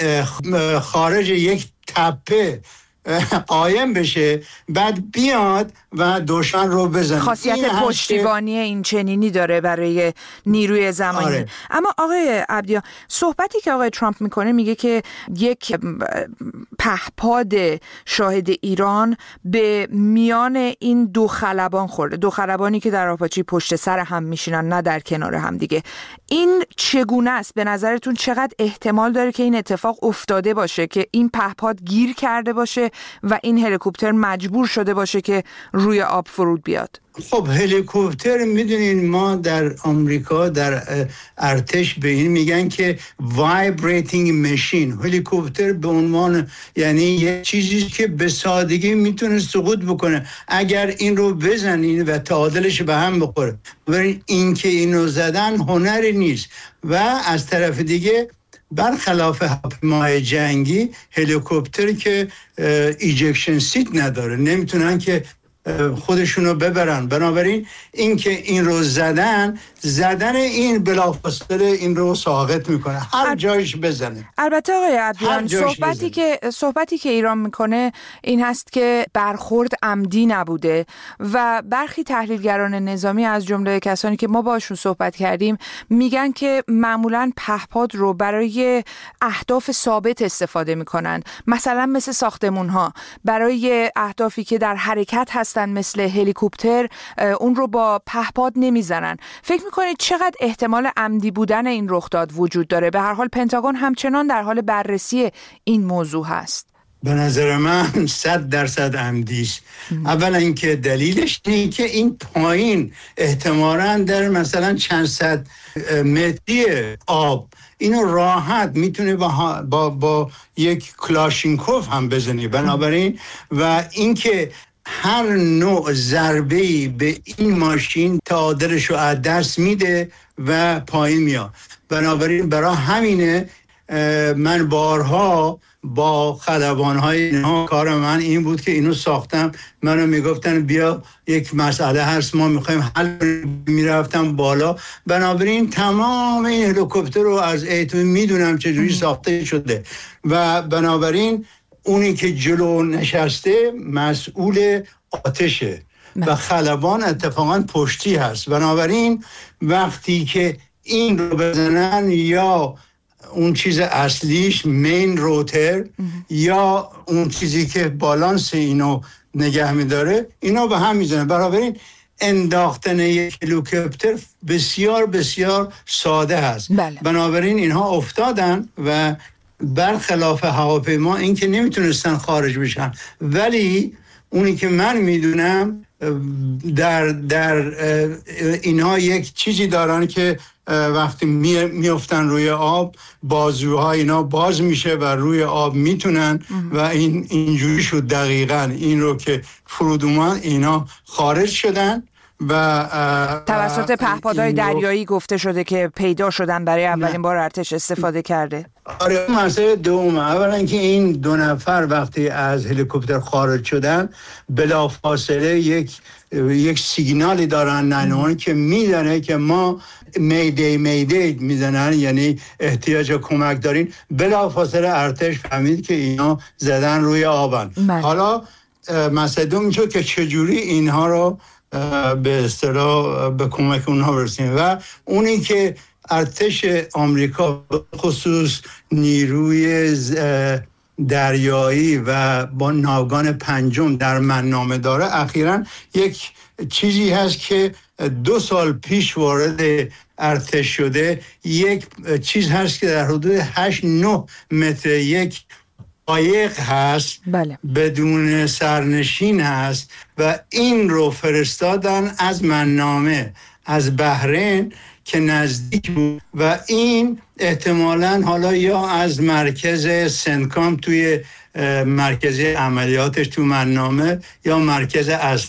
خارج یک تپه قایم بشه بعد بیاد و دشمن رو بزنه. خاصیت پشتیبانی این چنینی داره برای نیروی زمانی. آره. اما آقای عبدیان، صحبتی که آقای ترامپ میکنه میگه که یک پهپاد شاهد ایران به میان این دو خلبان خورده، دو خلبانی که در آپاچی پشت سر هم میشینن نه در کنار هم دیگه. این چگونه است؟ به نظرتون چقدر احتمال داره که این اتفاق افتاده باشه که این پهپاد گیر کرده باشه و این هلیکوپتر مجبور شده باشه که روی آب فرود بیاد؟ خب هلیکوپتر میدونین ما در آمریکا در ارتش به این میگن که vibrating machine. هلیکوپتر به عنوان یعنی یه چیزی که به سادگی میتونه سقوط بکنه اگر این رو بزنین و تعادلش به هم بخوره. ولی این که اینو زدن هنری نیست. و از طرف دیگه برخلاف هواپیمای جنگی هلیکوپتر که ایجکشن سیت نداره، نمیتونن که خودشونو ببرن. بنابراین این که این رو زدن زدن این بلافاصله این رو ساقط میکنه هر جایش بزنه. البته آقای عبدیان صحبتی که صحبتی که ایران میکنه این هست که برخورد عمدی نبوده و برخی تحلیلگران نظامی از جمله کسانی که ما باشون صحبت کردیم میگن که معمولاً پهپاد رو برای اهداف ثابت استفاده میکنن، مثلا مثل ساختمان‌ها برای اهدافی که در حرکت هستن مثل هلیکوپتر اون رو با پهپاد نمیزنن. فکر میکنید چقدر احتمال عمدی بودن این رخداد وجود داره؟ به هر حال پنتاگون همچنان در حال بررسی این موضوع هست. به نظر من صد درصد عمدی است. اولا اینکه دلیلش اینه که این پایین احتمالاً در مثلا چند صد متری آب اینو راحت میتونه با, با, با یک کلاشینکوف هم بزنی. بنابراین و اینکه هر نوع ضربه‌ای به این ماشین تعادلش رو از دست میده و پایین میاد. بنابراین برای همینه من بارها با خلبان‌های اینها کار من این بود که اینو ساختم. منو میگفتن بیا یک مسئله هست ما میخوایم حل کنیم، میرفتم بالا. بنابراین تمام این هلیکوپتر رو از ایتو میدونم چجوری ساخته شده و بنابراین اونی که جلو نشسته مسئول آتشه و خلبان اتفاقا پشتی هست. بنابراین وقتی که این رو بزنن یا اون چیز اصلیش مین روتر یا اون چیزی که بالانس اینو نگه میداره اینا به هم میزنه. بنابراین انداختن یک هلیکوپتر بسیار بسیار ساده هست. بله. بنابراین اینها افتادن و برخلاف هواپیما این که نمیتونستن خارج بشن. ولی اونی که من میدونم در در اینها یک چیزی دارن که وقتی میافتن روی آب بازوها اینا باز میشه و روی آب میتونن و این اینجوری شد دقیقاً این رو که فرود اومد اینا خارج شدن و توسط پهپادهای دریایی گفته شده که پیدا شدن برای اولین بار ارتش استفاده کرده. آره، مسئله دوم، اولا که این دو نفر وقتی از هلیکوپتر خارج شدن بلافاصله یک یک سیگنالی دارن نانوان که میدونه که ما میدی میدی میزنن، یعنی احتیاج کمک دارین. بلافاصله ارتش فهمید که اینا زدن روی آبن. من. حالا مسئله دوم چون که چجوری اینها رو به اصطلاح به کمک اونها برسیم و اونی که ارتش آمریکا خصوص نیروی دریایی و با ناوگان پنجم در منامه داره، اخیراً یک چیزی هست که دو سال پیش وارد ارتش شده، یک چیز هست که در حدود هشت نه متر یک قایق هست. بله. بدون سرنشین هست و این رو فرستادن از منامه از بحرین که نزدیک بود و این احتمالاً حالا یا از مرکز سنکام توی مرکز عملیاتش تو منامه یا مرکز از